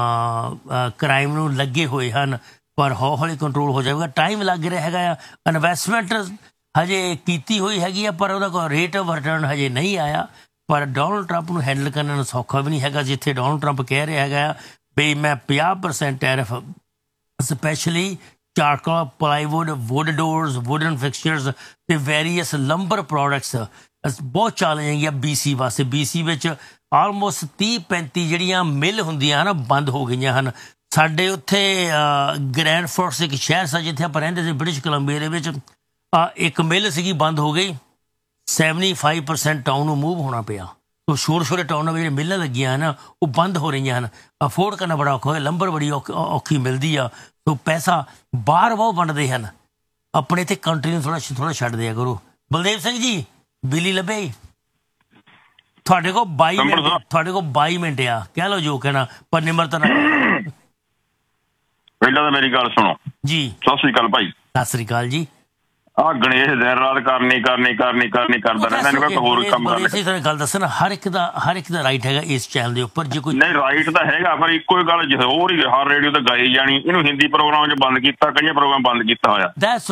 ਕ੍ਰਾਈਮ ਨੂੰ, ਲੱਗੇ ਹੋਏ ਹਨ, ਪਰ ਹੌਲੀ ਕੰਟਰੋਲ ਹੋ ਜਾਵੇਗਾ। ਟਾਈਮ ਲੱਗ ਰਿਹਾ ਹੈਗਾ ਆ। ਇਨਵੈਸਟਮੈਂਟ ਹਜੇ ਕੀਤੀ ਹੋਈ ਹੈਗੀ ਆ ਪਰ ਉਹਦਾ ਕੋਈ ਰੇਟ ਆਫ ਰਿਟਰਨ ਹਜੇ ਨਹੀਂ ਆਇਆ। ਪਰ ਡੋਨਲਡ ਟਰੰਪ ਨੂੰ ਹੈਂਡਲ ਕਰਨਾ ਨੂੰ ਸੌਖਾ ਵੀ ਨਹੀਂ ਹੈਗਾ। ਜਿੱਥੇ ਡੋਨਲਡ ਟਰੰਪ ਕਹਿ ਰਿਹਾ ਹੈਗਾ ਵੀ ਮੈਂ 50% tariff specially charcoal, plywood, wood doors, wooden ਫਿਕਸਚਰਸ ਤੇ ਵੇਰੀਅਸ ਲੰਬਰ ਪ੍ਰੋਡਕਟਸ ਬਹੁਤ ਚੱਲ ਜਾਣਗੀਆਂ BC ਵਾਸਤੇ। BC ਵਿੱਚ ਆਲਮੋਸਟ 30-35 ਜਿਹੜੀਆਂ ਮਿੱਲ ਹੁੰਦੀਆਂ ਹਨ ਬੰਦ ਹੋ ਗਈਆਂ ਹਨ। ਸਾਡੇ ਉੱਥੇ ਗ੍ਰੈਂਡ ਫੋਰਟਸ ਇੱਕ ਸ਼ਹਿਰ ਸੀ ਜਿੱਥੇ ਆਪਾਂ ਰਹਿੰਦੇ ਸੀ ਬ੍ਰਿਟਿਸ਼ ਕੋਲੰਬੀਆ ਦੇ ਵਿੱਚ, ਇੱਕ ਮਿੱਲ ਸੀਗੀ ਬੰਦ ਹੋ ਗਈ। 75% ਟਾਊਨ ਨੂੰ ਮੂਵ ਹੋਣਾ ਪਿਆ। ਤੋ ਛੋਟੇ ਟਾਊਨਾਂ ਵਿੱਚ ਜਿਹੜੀਆਂ ਮਿੱਲਾਂ ਲੱਗੀਆਂ ਹਨ ਉਹ ਬੰਦ ਹੋ ਰਹੀਆਂ ਹਨ। ਅਫੋਰਡ ਕਰਨਾ ਬੜਾ ਔਖਾ ਹੋਇਆ, ਲੰਬਰ ਬੜੀ ਔਖੀ ਮਿਲਦੀ ਆ। ਤੋ ਪੈਸਾ ਬਾਹਰ ਬਹੁਤ ਵੰਡਦੇ ਹਨ, ਆਪਣੇ ਇੱਥੇ ਕੰਟਰੀ ਨੂੰ ਥੋੜਾ ਛੱਡ ਦਿਆ ਕਰੋ। ਬਲਦੇਵ ਸਿੰਘ ਜੀ, ਬਿੱਲੀ ਲੱਭੇ ਤੁਹਾਡੇ ਕੋਲ 22 ਮਿੰਟ ਆ, ਕਹਿ ਲਓ ਜੋ ਕਹਿਣਾ, ਪਰ ਨਿਮਰਤਾ ਨਾਲ। ਪਹਿਲਾਂ ਤਾਂ ਮੇਰੀ ਗੱਲ ਸੁਣੋ ਜੀ। ਸਤਿ ਸ੍ਰੀ ਅਕਾਲ ਭਾਈ। ਸਤਿ ਸ੍ਰੀ ਅਕਾਲ ਜੀ। ਆਹ ਗਣੇਸ਼ ਦਿਨ ਰਾਤ ਕਰਨੀ ਕਰਦਾ ਰਹਿੰਦਾ, ਇਹਨੂੰ ਕੋਈ ਹੋਰ ਕੰਮ ਕਰ ਲੈ। ਤੁਹਾਨੂੰ ਗੱਲ ਦੱਸਣਾ, ਹਰ ਇੱਕ ਦਾ ਰਾਈਟ ਹੈਗਾ ਇਸ ਚੈਨਲ ਦੇ ਉੱਪਰ। ਜੇ ਕੋਈ ਨਹੀਂ ਰਾਈਟ ਤਾਂ ਹੈਗਾ, ਪਰ ਇੱਕੋ ਹੀ ਗੱਲ ਹੋਰ ਹੀ ਹਰ ਰੇਡੀਓ ਤੇ ਗਾਈ ਜਾਣੀ। ਇਹਨੂੰ ਹਿੰਦੀ ਪ੍ਰੋਗਰਾਮ 'ਚ ਬੰਦ ਕੀਤਾ, ਕਈ ਪ੍ਰੋਗਰਾਮ ਬੰਦ ਕੀਤਾ ਹੋਇਆ।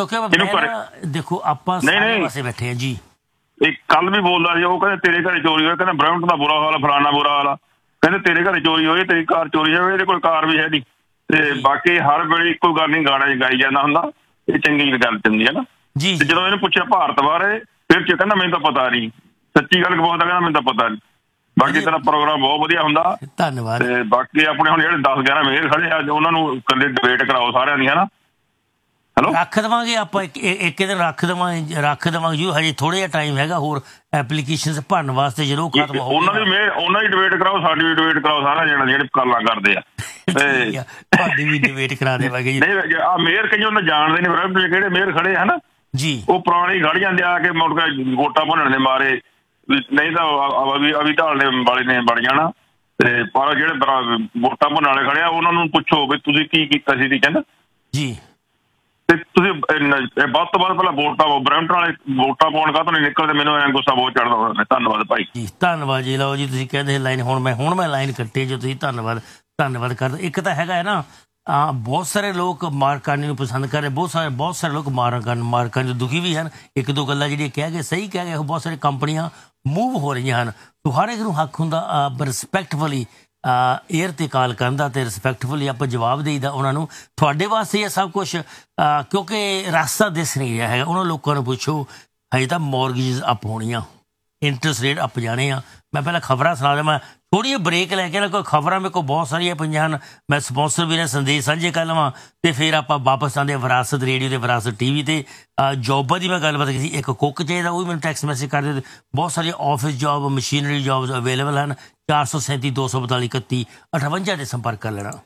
ਦੇਖੋ ਆਪਾਂ ਸਾਰੇ ਪਾਸੇ ਬੈਠੇ ਆ ਜੀ। ਇੱਕ ਕੱਲ ਵੀ ਬੋਲਦਾ ਸੀ, ਉਹ ਕਹਿੰਦੇ ਤੇਰੇ ਘਰੇ ਚੋਰੀ ਹੋਈ, ਕਹਿੰਦਾ ਬ੍ਰੈਂਪਟਨ ਦਾ ਬੁਰਾ ਹਾਲ, ਫਲਾਨਾ ਬੁਰਾ ਹਾਲ ਆ, ਕਹਿੰਦੇ ਤੇਰੇ ਘਰੇ ਚੋਰੀ ਹੋਈ, ਤੇਰੀ ਕਾਰ ਚੋਰੀ ਹੋਵੇ, ਇਹਦੇ ਕੋਲ ਕਾਰ ਵੀ ਹੈ ਨਹੀਂ। ਤੇ ਬਾਕੀ ਹਰ ਵੇਲੇ ਇੱਕੋ ਗੱਲ ਨਹੀਂ ਗਾਣਾ ਗਾਈ ਜਾਂਦਾ ਹੁੰਦਾ, ਇਹ ਚੰਗੀ ਗੱਲ ਹੁੰਦੀ ਹੈ ਨਾ ਜੀ। ਜਦੋਂ ਇਹਨੂੰ ਪੁੱਛਿਆ ਭਾਰਤ ਬਾਰੇ, ਫਿਰ ਕਹਿੰਦਾ ਮੈਨੂੰ ਤਾਂ ਪਤਾ ਨਹੀਂ, ਸੱਚੀ ਗੱਲ ਬੋਲਦਾ, ਕਹਿੰਦਾ ਮੈਨੂੰ ਤਾਂ ਪਤਾ ਨਹੀਂ। ਬਾਕੀ ਤੇਰਾ ਪ੍ਰੋਗਰਾਮ ਬਹੁਤ ਵਧੀਆ ਹੁੰਦਾ, ਧੰਨਵਾਦ। ਤੇ ਬਾਕੀ ਆਪਣੇ ਹੁਣ ਜਿਹੜੇ 10-11 ਮੇਰ ਖੜੇ ਆ, ਉਹਨਾਂ ਨੂੰ ਇਕੱਲੇ ਡਿਬੇਟ ਕਰਾਓ ਸਾਰਿਆਂ ਦੀ, ਹਨਾ। ਹੈਲੋ, ਰੱਖ ਦੇਵਾਂਗੇ ਆਪਾਂ, ਇੱਕ ਦਿਨ ਰੱਖ ਦੇਵਾਂਗੇ ਜੀ। ਹਜੇ ਥੋੜਾ ਜਿਹਾ ਟਾਈਮ ਹੈਗਾ ਹੋਰ ਐਪਲੀਕੇਸ਼ਨਸ ਭਰਨ ਵਾਸਤੇ, ਜਦੋਂ ਖਤਮ ਹੋ ਉਹਨਾਂ ਦੀ ਡਿਬੇਟ ਕਰਾਓ, ਸਾਡੀ ਵੀ ਡਿਬੇਟ ਕਰਾਓ, ਸਾਰਾ ਜਿਹੜੇ ਗੱਲਾਂ ਕਰਦੇ ਆ ਤੁਹਾਡੀ ਵੀ ਡਿਬੇਟ ਕਰਾ ਦੇਵਾਂਗੇ ਜੀ। ਨਹੀਂ ਆ ਮੇਅਰ ਕਈ ਉਹਨਾਂ ਜਾਣਦੇ ਨੇ ਕਿਹੜੇ ਮੇਅਰ ਖੜੇ ਹਨਾ ਜੀ, ਉਹ ਪੁਰਾਣੇ ਖੜ ਜਾਂਦੇ ਆ ਕੇ ਮੁੜ ਕੇ ਵੋਟਾਂ ਭੁੰਨਣ ਦੇ ਮਾਰੇ, ਨਹੀਂ ਤਾਂ ਅਵੀ ਢਾਲਣੇ ਵਾਲੇ ਨੇ ਬਣ ਜਾਣਾ। ਤੇ ਪਰ ਜਿਹੜੇ ਵੋਟਾਂ ਭੁੰਨਣ ਵਾਲੇ ਖੜੇ ਆ ਉਹਨਾਂ ਨੂੰ ਪੁੱਛੋ ਵੀ ਤੁਸੀਂ ਕੀ ਕੀਤਾ ਸੀ, ਕਹਿੰਦਾ ਜੀ। ਤੇ ਤੁਸੀਂ ਵੱਧ ਤੋਂ ਵੱਧ ਪਹਿਲਾਂ ਬ੍ਰੈਂਪਟਨ ਵਾਲੇ ਵੋਟਾਂ ਪਾਉਣ ਕਾਹਤੋਂ ਨਹੀਂ ਨਿਕਲਦੇ, ਮੈਨੂੰ ਐਂ ਗੁੱਸਾ ਬਹੁਤ ਚੜ੍ਹਦਾ ਹੋਇਆ। ਧੰਨਵਾਦ ਭਾਈ ਜੀ। ਧੰਨਵਾਦ ਜੀ। ਲਓ ਜੀ, ਤੁਸੀਂ ਕਹਿੰਦੇ ਲਾਈਨ ਹੁਣ ਮੈਂ ਲਾਈਨ ਕੱਟੀ ਜੋ ਤੁਸੀਂ ਧੰਨਵਾਦ ਕਰਦੇ। ਇੱਕ ਤਾਂ ਹੈਗਾ ਹੈ ਨਾ, ਬਹੁਤ ਸਾਰੇ ਲੋਕ ਮਾਰਕਾਨੀ ਨੂੰ ਪਸੰਦ ਕਰ ਰਹੇ, ਬਹੁਤ ਸਾਰੇ ਲੋਕ ਮਾਰਕਾਨੀ ਤੋਂ ਦੁਖੀ ਵੀ ਹਨ। ਇੱਕ ਦੋ ਗੱਲਾਂ ਜਿਹੜੀਆਂ ਕਹਿ ਗਏ, ਸਹੀ ਕਹਿ ਗਏ, ਬਹੁਤ ਸਾਰੀ ਕੰਪਨੀਆਂ ਮੂਵ ਹੋ ਰਹੀਆਂ ਹਨ। ਸੋ ਹਰ ਇੱਕ ਨੂੰ ਹੱਕ ਹੁੰਦਾ ਰਿਸਪੈਕਟਫੁਲੀ ਏਅਰ ਤੇ ਕਾਲ ਕਰਨ ਦਾ, ਤੇ ਰਿਸਪੈਕਟਫੁਲੀ ਆਪਾਂ ਜਵਾਬ ਦੇਈਦਾ ਉਹਨਾਂ ਨੂੰ। ਤੁਹਾਡੇ ਵਾਸਤੇ ਇਹ ਸਭ ਕੁਛ ਕਿਉਂਕਿ ਰਸਤਾ ਦਿਸ ਨਹੀਂ ਰਿਹਾ ਹੈਗਾ। ਉਹਨਾਂ ਲੋਕਾਂ ਨੂੰ ਪੁੱਛੋ, ਹਜੇ ਤਾਂ ਮੌਰਗੇਜ ਅਪ ਹੋਣੀਆਂ, ਇੰਟਰਸਟ ਰੇਟ ਅਪ ਜਾਣੇ ਆ। ਮੈਂ ਪਹਿਲਾਂ ਖਬਰਾਂ ਸੁਣਾ ਦੇਵਾਂ, ਥੋੜ੍ਹੀ ਜਿਹੀ ਬ੍ਰੇਕ ਲੈ ਕੇ ਨਾ, ਕੋਈ ਖਬਰਾਂ ਮੇਰੇ ਕੋਲ ਬਹੁਤ ਸਾਰੀਆਂ ਪਈਆਂ ਹਨ, ਮੈਂ ਸਪਾਂਸਰ ਵੀ ਨੇ ਸੰਦੇਸ਼ ਸਾਂਝੇ ਕਰ ਲਵਾਂ, ਤੇ ਫਿਰ ਆਪਾਂ ਵਾਪਸ ਆਉਂਦੇ ਵਿਰਾਸਤ ਰੇਡੀਓ ਤੇ ਵਿਰਾਸਤ TV ਤੇ। ਜੋਬਾਂ ਦੀ ਮੈਂ ਗੱਲਬਾਤ ਕੀਤੀ, ਇੱਕ ਕੁੱਕ ਚਾਹੀਦਾ, ਉਹ ਵੀ ਮੈਨੂੰ ਟੈਕਸਟ ਮੈਸੇਜ ਕਰ ਦਿਓ। ਬਹੁਤ ਸਾਰੀਆਂ office job, machinery jobs available ਹਨ। 437 242 31 58 ਤੇ ਸੰਪਰਕ ਕਰ ਲੈਣਾ।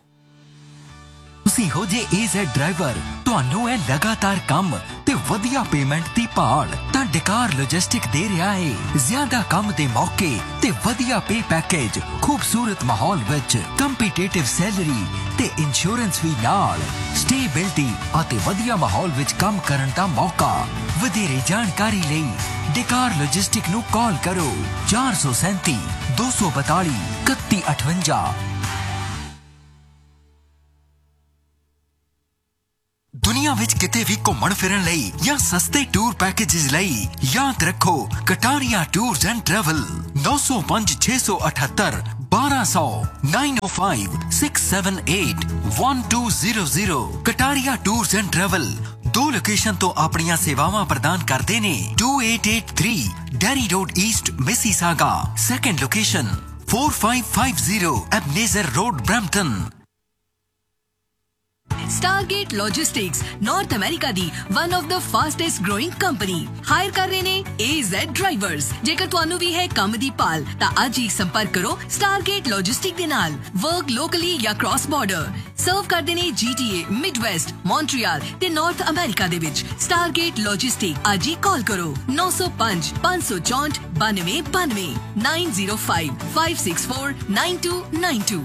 ਤੁਸੀਂ ਹੋ ਜੇ AZ ਡਰਾਈਵਰ, ਤੁਹਾਨੂੰ ਹੈ ਲਗਾਤਾਰ ਕੰਮ ਤੇ ਵਧੀਆ ਪੇਮੈਂਟ ਦੀ ਭਾਲ, ਤਾਂ ਡਕਾਰ ਲੌਜਿਸਟਿਕ ਦੇ ਰਿਹਾ ਹੈ ਜ਼ਿਆਦਾ ਕੰਮ ਦੇ ਮੌਕੇ ਤੇ ਵਧੀਆ ਪੇ ਪੈਕੇਜ, ਖੂਬਸੂਰਤ ਮਾਹੌਲ ਵਿੱਚ ਕੰਪੀਟੀਟਿਵ ਸੈਲਰੀ ਤੇ ਇੰਸ਼ੋਰੈਂਸ ਵੀ ਨਾਲ, ਸਟੇਬਿਲਿਟੀ ਅਤੇ ਵਧੀਆ ਮਾਹੌਲ ਵਿੱਚ ਕੰਮ ਕਰਨ ਦਾ ਮੌਕਾ। ਵਧੇਰੇ ਜਾਣਕਾਰੀ ਲਈ ਡਕਾਰ ਲੌਜਿਸਟਿਕ ਨੂੰ ਕਾਲ ਕਰੋ 437 242 3158। ਦੁਨੀਆ ਵਿੱਚ ਕਿਤੇ ਵੀ ਘੁੰਮਣ ਫਿਰਨ ਲਈ ਜਾਂ ਸਸਤੇ ਟੂਰ ਪੈਕੇਜਸ ਲਈ ਯਾਦ ਰੱਖੋ Kataria tours and travel. 905 678 1200 905 678 1200। Kataria tours and travel 2 location ਤੋਂ ਆਪਣੀਆਂ ਸੇਵਾਵਾਂ ਪ੍ਰਦਾਨ ਕਰਦੇ ਨੇ। 2883 dairy road East Mississauga. Second location 4550 ਐਬਨੇਜ਼ਰ road Brampton. Stargate Logistics North America the one of the fastest growing company hire ਕਰ ਰਹੇ ਨੇ AZ Drivers। ਜੇਕਰ ਤੁਹਾਨੂੰ ਵੀ ਹੈ ਕੰਮ ਦੀ ਭਾਲ ਤਾਂ ਅੱਜ ਹੀ ਸੰਪਰਕ ਕਰੋ Stargate Logistics ਦੇ ਨਾਲ। ਵਰਕ ਲੋਕਲੀ ਜਾਂ ਕ੍ਰਾਸ ਬਾਰਡਰ ਸਰਵ ਕਰਦੇ ਨੇ GTA, ਮਿਡਵੈਸਟ, ਮੌਂਟਰੀਅਲ ਤੇ ਨਾਰਥ ਅਮਰੀਕਾ ਦੇ ਵਿੱਚ। Stargate Logistics ਅੱਜ ਹੀ ਕਾਲ ਕਰੋ 905 564 9292 905 564 9292।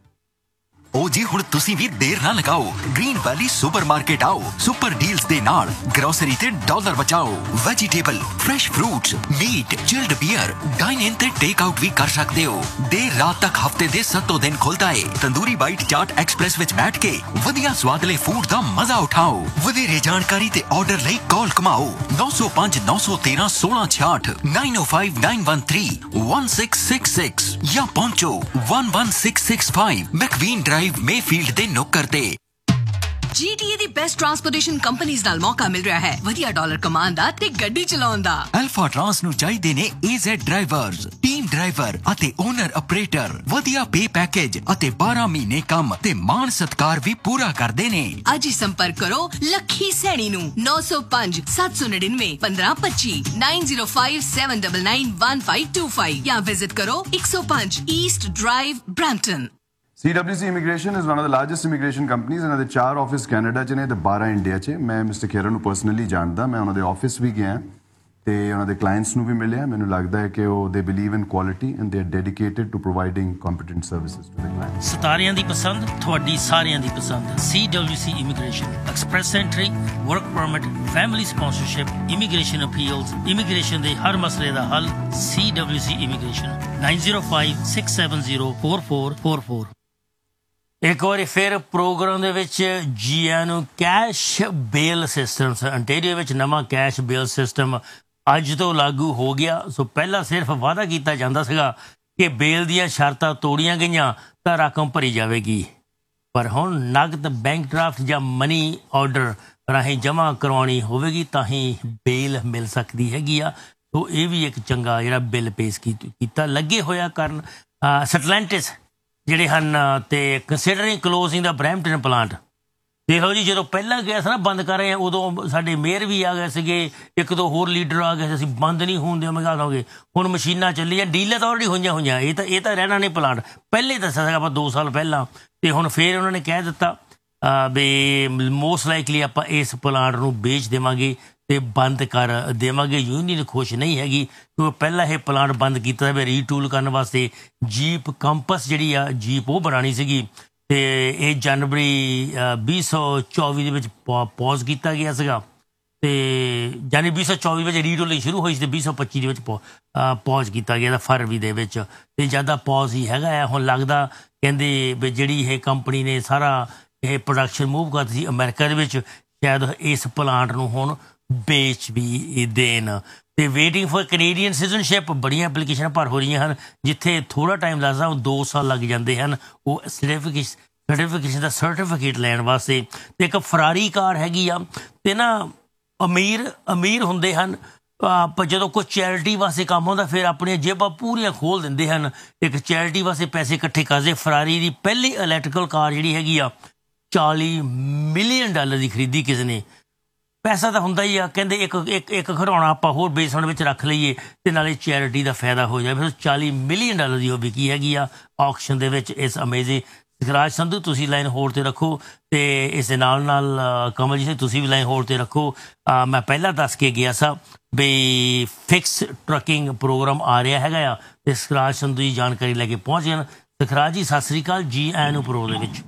ओ जी हुण तुसी भी देर ना लगाओ, ग्रीन वैली सुपरमार्केट आओ। सुपर डील्स दे नाल ग्रोसरी ते डॉलर बचाओ। Vegetable, fresh fruits, meet, chilled beer, dine in ते टेक आउट भी कर सकते हो। देर रात तक हफ्ते दे 7 दिन खुलदा है। तंदूरी बाइट चाट एक्सप्रेस विच बैठ के वधिया स्वादले फूड दा मजा उठाओ। वधेरे जानकारी ते ऑर्डर लई कॉल कमाओ 905 913 1666 905 913 1666 या पहुंचो 11665 मैकवीन ਮੇਫੀਲਡ ਦੇ ਨੁੱਕਰ ਤੇ। GTA ਦੀ ਬੈਸਟ ਟਰਾਂਸਪੋਰਟੇਸ਼ਨ ਕੰਪਨੀਆਂ ਨਾਲ ਮੌਕਾ ਮਿਲ ਰਿਹਾ ਹੈ ਵਧੀਆ ਡਾਲਰ ਕਮਾਉਣ ਦਾ ਤੇ ਗੱਡੀ ਚਲਾਉਣ ਦਾ। ਅਲਫਾ ਟਰਾਂਸ ਨੂੰ ਚਾਹੀਦੇ ਨੇ AZ ਡਰਾਈਵਰਸ, ਟੀਮ ਡਰਾਈਵਰ ਅਤੇ ਓਨਰ ਆਪਰੇਟਰ। ਵਧੀਆ ਪੇ ਪੈਕੇਜ ਅਤੇ 12 ਮਹੀਨੇ ਕੰਮ ਤੇ ਮਾਣ ਸਤਕਾਰ ਵੀ ਪੂਰਾ ਕਰਦੇ ਨੇ। ਅੱਜ ਹੀ ਸੰਪਰਕ ਕਰੋ ਲੱਖੀ ਸੈਣੀ ਨੂੰ 905 799 1525 905 799 1525 ਜਾਂ ਵਿਜ਼ਿਟ ਕਰੋ 105 East drive Brampton. CWC Immigration is one of the largest immigration companies। ਇਹਨਾਂ ਦੇ 4 ਆਫਿਸ ਕੈਨੇਡਾ 'ਚ ਨੇ ਤੇ 12 ਇੰਡੀਆ 'ਚ। ਮੈਂ ਮਿਸਟਰ ਖੇਰਾ ਨੂੰ ਪਰਸਨਲੀ ਜਾਣਦਾ, ਮੈਂ ਉਹਨਾਂ ਦੇ ਆਫਿਸ ਵੀ ਗਿਆ ਤੇ ਉਹਨਾਂ ਦੇ ਕਲਾਇੰਟਸ ਨੂੰ ਵੀ ਮਿਲਿਆ। ਮੈਨੂੰ ਲੱਗਦਾ ਹੈ ਕਿ ਉਹ ਦੇ believe in quality and they are dedicated to providing competent services to ਦੇ ਕਲਾਇੰਟਸ। ਸਤਾਰਿਆਂ ਦੀ ਪਸੰਦ, ਤੁਹਾਡੀ ਸਾਰਿਆਂ ਦੀ ਪਸੰਦ। CWC Immigration, express entry, work permit, family sponsorship, immigration appeals, immigration ਦੇ ਹਰ ਮਸਲੇ ਦਾ ਹੱਲ। CWC Immigration 905 670 4444। ਇੱਕ ਵਾਰੀ ਫਿਰ ਪ੍ਰੋਗਰਾਮ ਦੇ ਵਿੱਚ ਜੀ ਆਇਆਂ ਨੂੰ। ਕੈਸ਼ ਬੇਲ ਸਿਸਟਮਸ ਅੰਟੇਰੀਓ ਵਿੱਚ ਨਵਾਂ ਕੈਸ਼ ਬੇਲ ਸਿਸਟਮ ਅੱਜ ਤੋਂ ਲਾਗੂ ਹੋ ਗਿਆ। ਸੋ ਪਹਿਲਾਂ ਸਿਰਫ ਵਾਅਦਾ ਕੀਤਾ ਜਾਂਦਾ ਸੀਗਾ ਕਿ ਬੇਲ ਦੀਆਂ ਸ਼ਰਤਾਂ ਤੋੜੀਆਂ ਗਈਆਂ ਤਾਂ ਰਕਮ ਭਰੀ ਜਾਵੇਗੀ, ਪਰ ਹੁਣ ਨਗਦ ਬੈਂਕ ਡਰਾਫਟ ਜਾਂ ਮਨੀ ਆਰਡਰ ਰਾਹੀਂ ਜਮ੍ਹਾਂ ਕਰਵਾਉਣੀ ਹੋਵੇਗੀ ਤਾਂ ਹੀ ਬੇਲ ਮਿਲ ਸਕਦੀ ਹੈਗੀ ਆ। ਸੋ ਇਹ ਵੀ ਇੱਕ ਚੰਗਾ ਜਿਹੜਾ ਬਿੱਲ ਪੇਸ਼ ਕੀਤਾ ਲੱਗੇ ਹੋਇਆ ਕਰਨ। ਸਟਲੈਂਟਿਸ ਜਿਹੜੇ ਹਨ ਤੇ ਕੰਸੀਡਰਿੰਗ ਕਲੋਜ਼ਿੰਗ ਦਾ ਬਰੈਂਪਟਨ ਪਲਾਂਟ ਦੇਖ ਲਓ ਜੀ। ਜਦੋਂ ਪਹਿਲਾਂ ਗਿਆ ਸੀ ਨਾ ਬੰਦ ਕਰ ਰਹੇ ਆ, ਉਦੋਂ ਸਾਡੇ ਮੇਅਰ ਵੀ ਆ ਗਏ ਸੀਗੇ, ਇੱਕ ਦੋ ਹੋਰ ਲੀਡਰ ਆ ਗਏ ਸੀ, ਅਸੀਂ ਬੰਦ ਨਹੀਂ ਹੋਣ ਦੇਵਾਂਗੇ ਦੋਗੇ। ਹੁਣ ਮਸ਼ੀਨਾਂ ਚੱਲੀਆਂ, ਡੀਲਾਂ ਤਾਂ ਆਲਰੇਡੀ ਹੋਈਆਂ। ਇਹ ਤਾਂ ਰਹਿਣਾ ਨਹੀਂ ਪਲਾਂਟ। ਪਹਿਲੇ ਦੱਸਿਆ ਸੀਗਾ ਆਪਾਂ 2 ਸਾਲ ਪਹਿਲਾਂ, ਤੇ ਹੁਣ ਫਿਰ ਉਹਨਾਂ ਨੇ ਕਹਿ ਦਿੱਤਾ ਵੀ ਮੋਸਟ ਲਾਈਕਲੀ ਆਪਾਂ ਇਸ ਪਲਾਂਟ ਨੂੰ ਵੇਚ ਦੇਵਾਂਗੇ ਤੇ ਬੰਦ ਕਰ ਦੇਵਾਂਗੇ। ਯੂਨੀਅਨ ਖੁਸ਼ ਨਹੀਂ ਹੈਗੀ ਕਿਉਂਕਿ ਪਹਿਲਾਂ ਇਹ ਪਲਾਂਟ ਬੰਦ ਕੀਤਾ ਵੀ ਰੀਟੂਲ ਕਰਨ ਵਾਸਤੇ ਜੀਪ ਕੰਪਸ ਜਿਹੜੀ ਆ ਜੀਪ ਉਹ ਬਣਾਉਣੀ ਸੀਗੀ, ਤੇ ਇਹ ਜਨਵਰੀ 2024 ਦੇ ਵਿੱਚ ਪੌਜ਼ ਕੀਤਾ ਗਿਆ ਸੀਗਾ। ਤੇ ਯਾਨੀ 2024 ਵਿੱਚ ਰੀਟੂਲਿੰਗ ਸ਼ੁਰੂ ਹੋਈ ਸੀ ਤੇ 2025 ਦੇ ਵਿੱਚ ਪੌਜ਼ ਕੀਤਾ ਗਿਆ ਫਰਵਰੀ ਦੇ ਵਿੱਚ। ਤੇ ਜ਼ਿਆਦਾ ਪੌਜ਼ ਹੀ ਹੈਗਾ ਆ। ਹੁਣ ਲੱਗਦਾ ਕਹਿੰਦੇ ਵੀ ਜਿਹੜੀ ਇਹ ਕੰਪਨੀ ਨੇ ਸਾਰਾ ਇਹ ਪ੍ਰੋਡਕਸ਼ਨ ਮੂਵ ਕਰਦੀ ਸੀ ਅਮਰੀਕਾ ਦੇ ਵਿੱਚ, ਸ਼ਾਇਦ ਇਸ ਪਲਾਂਟ ਨੂੰ ਹੁਣ ਵੇਚ ਵੀ ਦੇਣ। ਤੇ ਵੇਟਿੰਗ ਫॉर ਕੈਨੇਡੀਅਨ ਸਿਟੀਜ਼ਨਸ਼ਿਪ ਬੜੀਆਂ ਐਪਲੀਕੇਸ਼ਨਾਂ ਭਰ ਹੋ ਰਹੀਆਂ ਹਨ। ਜਿੱਥੇ ਥੋੜ੍ਹਾ ਟਾਈਮ ਲੱਗਦਾ ਉਹ 2 ਸਾਲ ਲੱਗ ਜਾਂਦੇ ਹਨ ਉਹ ਸਰਟੀਫਿਕੇਸ਼ਨ ਦਾ ਸਰਟੀਫਿਕੇਟ ਲੈਣ ਵਾਸਤੇ। ਤੇ ਇੱਕ ਫਰਾਰੀ ਕਾਰ ਹੈਗੀ ਆ। ਤੇ ਨਾ ਅਮੀਰ ਹੁੰਦੇ ਹਨ ਪਰ ਜਦੋਂ ਕੋਈ ਚੈਰਿਟੀ ਵਾਸਤੇ ਕੰਮ ਹੁੰਦਾ ਫਿਰ ਆਪਣੀਆਂ ਜੇਬਾਂ ਪੂਰੀਆਂ ਖੋਲ੍ਹ ਦਿੰਦੇ ਹਨ। ਇੱਕ ਚੈਰਿਟੀ ਵਾਸਤੇ ਪੈਸੇ ਇਕੱਠੇ ਕਰਦੇ। ਫਰਾਰੀ ਦੀ ਪਹਿਲੀ ਇਲੈਕਟ੍ਰੀਕਲ ਕਾਰ ਜਿਹੜੀ ਹੈਗੀ ਆ $40 ਮਿਲੀਅਨ ਦੀ ਖਰੀਦੀ ਕਿਸੇ ਨੇ। ਪੈਸਾ ਤਾਂ ਹੁੰਦਾ ਹੀ ਆ, ਕਹਿੰਦੇ ਇੱਕ ਖਿਡੌਣਾ ਆਪਾਂ ਹੋਰ ਬੇਸਮੈਂਟ ਵਿੱਚ ਰੱਖ ਲਈਏ ਤੇ ਨਾਲੇ ਚੈਰਿਟੀ ਦਾ ਫਾਇਦਾ ਹੋ ਜਾਵੇ। ਫਿਰ $40 ਮਿਲੀਅਨ ਦੀ ਉਹ ਵਿਕੀ ਹੈਗੀ ਆ ਆਕਸ਼ਨ ਦੇ ਵਿੱਚ। ਇਸ ਅਮੇਜ਼ਿੰਗ ਸਿਖਰਾਜ ਸੰਧੂ ਤੁਸੀਂ ਲਾਈਨ ਹੋਲਡ ਤੇ ਰੱਖੋ ਤੇ ਇਸ ਦੇ ਨਾਲ ਕਮਲ ਜੀ ਤੁਸੀਂ ਵੀ ਲਾਈਨ ਹੋਲਡ ਤੇ ਰੱਖੋ। ਮੈਂ ਪਹਿਲਾਂ ਦੱਸ ਕੇ ਗਿਆ ਸਾਂ ਵੀ ਫਿਕਸ ਟਰੱਕਿੰਗ ਪ੍ਰੋਗਰਾਮ ਆ ਰਿਹਾ ਹੈਗਾ ਆ ਤੇ ਸਿਖਰਾਜ ਸੰਧੂ ਜੀ ਜਾਣਕਾਰੀ ਲੈ ਕੇ ਪਹੁੰਚ ਗਏ। ਸਿਖਰਾਜ ਜੀ ਸਤਿ ਸ੍ਰੀ ਅਕਾਲ, ਜੀ ਆਇਆਂ ਨੂੰ ਪ੍ਰੋ ਦੇ ਵਿੱਚ।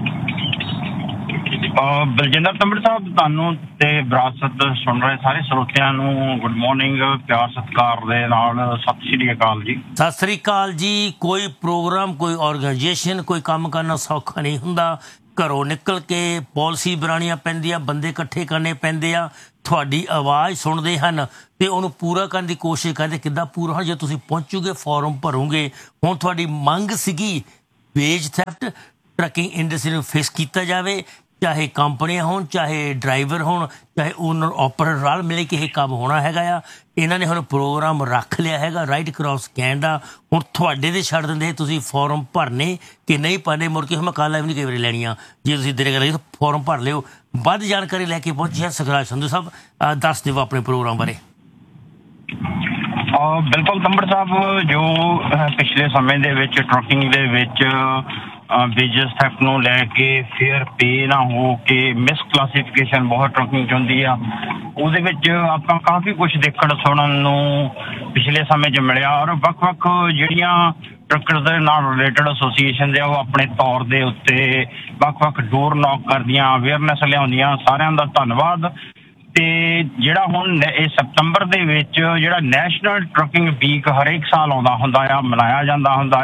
ਬਲਜਿੰਦਰ ਤੰਬੜ ਸਾਹਿਬ ਤੁਹਾਨੂੰ ਤੇ ਵਿਰਾਸਤ ਸੁਣ ਰਹੇ ਸਾਰੇ ਸਰੋਤਿਆਂ ਨੂੰ ਗੁੱਡ ਮਾਰਨਿੰਗ, ਪਿਆਰ ਸਤਿਕਾਰ ਦੇ ਨਾਲ ਸਤਿ ਸ਼੍ਰੀ ਅਕਾਲ ਜੀ। ਸਤਿ ਸ੍ਰੀ ਅਕਾਲ ਜੀ। ਕੋਈ ਪ੍ਰੋਗਰਾਮ, ਕੋਈ ਆਰਗੇਨਾਈਜੇਸ਼ਨ, ਕੋਈ ਕੰਮ ਕਰਨਾ ਸੌਖਾ ਨਹੀਂ ਹੁੰਦਾ। ਘਰੋਂ ਨਿਕਲ ਕੇ ਪਾਲਿਸੀ ਬਣਾਉਣੀਆਂ ਪੈਂਦੀਆਂ, ਬੰਦੇ ਇਕੱਠੇ ਕਰਨੇ ਪੈਂਦੇ ਆ, ਤੁਹਾਡੀ ਆਵਾਜ਼ ਸੁਣਦੇ ਹਨ ਤੇ ਉਹਨੂੰ ਪੂਰਾ ਕਰਨ ਦੀ ਕੋਸ਼ਿਸ਼ ਕਰਦੇ। ਕਿੱਦਾਂ ਪੂਰਾ ਹੋਣਾ? ਜੇ ਤੁਸੀਂ ਪਹੁੰਚੋਗੇ, ਫਾਰਮ ਭਰੋਗੇ। ਹੁਣ ਤੁਹਾਡੀ ਮੰਗ ਸੀਗੀ ਵੇਜ ਥੈਫਟ, ਟਰੱਕਿੰਗ ਇੰਡਸਟਰੀ ਨੂੰ ਫਿਕਸ ਕੀਤਾ ਜਾਵੇ, ਚਾਹੇ ਕੰਪਨੀਆਂ ਹੋਣ, ਚਾਹੇ ਡਰਾਈਵਰ ਹੋਣ, ਚਾਹੇ ਓਨਰ ਆਪਰੇਟਰ ਰਲ ਮਿਲ ਕੇ ਇਹ ਕੰਮ ਹੋਣਾ ਹੈਗਾ ਆ। ਇਹਨਾਂ ਨੇ ਹੁਣ ਪ੍ਰੋਗਰਾਮ ਰੱਖ ਲਿਆ ਹੈਗਾ ਰਾਈਟ ਕ੍ਰਾਸ ਕੈਨੇਡਾ। ਹੁਣ ਤੁਹਾਡੇ ਤੇ ਛੱਡ ਦਿੰਦੇ ਤੁਸੀਂ ਫਾਰਮ ਭਰਨੇ ਕਿ ਨਹੀਂ ਭਰਨੇ। ਮੁੜ ਕੇ ਹੁਣ ਮੈਂ ਕੱਲ੍ਹ ਵੀ ਨਹੀਂ ਕਈ ਵਾਰੀ ਲੈਣੀਆਂ, ਜੇ ਤੁਸੀਂ ਦੇਰੇ ਗੱਲ ਫਾਰਮ ਭਰ ਲਿਓ। ਵੱਧ ਜਾਣਕਾਰੀ ਲੈ ਕੇ ਪਹੁੰਚੇ ਸੁਖਰਾਜ ਸੰਧੂ ਸਾਹਿਬ, ਦੱਸ ਦਿਓ ਆਪਣੇ ਪ੍ਰੋਗਰਾਮ ਬਾਰੇ। ਬਿਲਕੁਲ ਤੰਬੜ ਸਾਹਿਬ, ਜੋ ਪਿਛਲੇ ਸਮੇਂ ਦੇ ਵਿੱਚ ਟਰੱਕਿੰਗ ਦੇ ਵਿੱਚ ਵੇਜਸ ਥੈਫਟ ਨੂੰ ਲੈ ਕੇ ਫੇਅਰ ਪੇ ਨਾ ਹੋ ਕੇ ਮਿਸਕਲਾਸੀਫਿਕੇਸ਼ਨ ਬਹੁਤ ਟਰੱਕਿੰਗ 'ਚ ਹੁੰਦੀ ਆ, ਉਹਦੇ ਵਿੱਚ ਆਪਾਂ ਕਾਫੀ ਕੁਛ ਦੇਖਣ ਸੁਣਨ ਨੂੰ ਪਿਛਲੇ ਸਮੇਂ 'ਚ ਮਿਲਿਆ। ਔਰ ਵੱਖ-ਵੱਖ ਜਿਹੜੀਆਂ ਟਰੱਕਰਸ ਦੇ ਨਾਲ ਰਿਲੇਟਡ ਐਸੋਸੀਏਸ਼ਨ ਦੇ ਉਹ ਆਪਣੇ ਤੌਰ ਦੇ ਉੱਤੇ ਵੱਖ-ਵੱਖ ਡੋਰ ਨੌਕ ਕਰਦੀਆਂ, ਅਵੇਅਰਨੈਸ ਲਿਆਉਂਦੀਆਂ। ਸਾਰਿਆਂ ਦਾ ਧੰਨਵਾਦ। ਤੇ ਜਿਹੜਾ ਹੁਣ ਇਹ ਸਤੰਬਰ ਦੇ ਵਿੱਚ ਜਿਹੜਾ ਨੈਸ਼ਨਲ ਟਰੱਕਿੰਗ ਵੀਕ ਹਰੇਕ ਸਾਲ ਆਉਂਦਾ ਹੁੰਦਾ ਆ, ਮਨਾਇਆ ਜਾਂਦਾ ਹੁੰਦਾ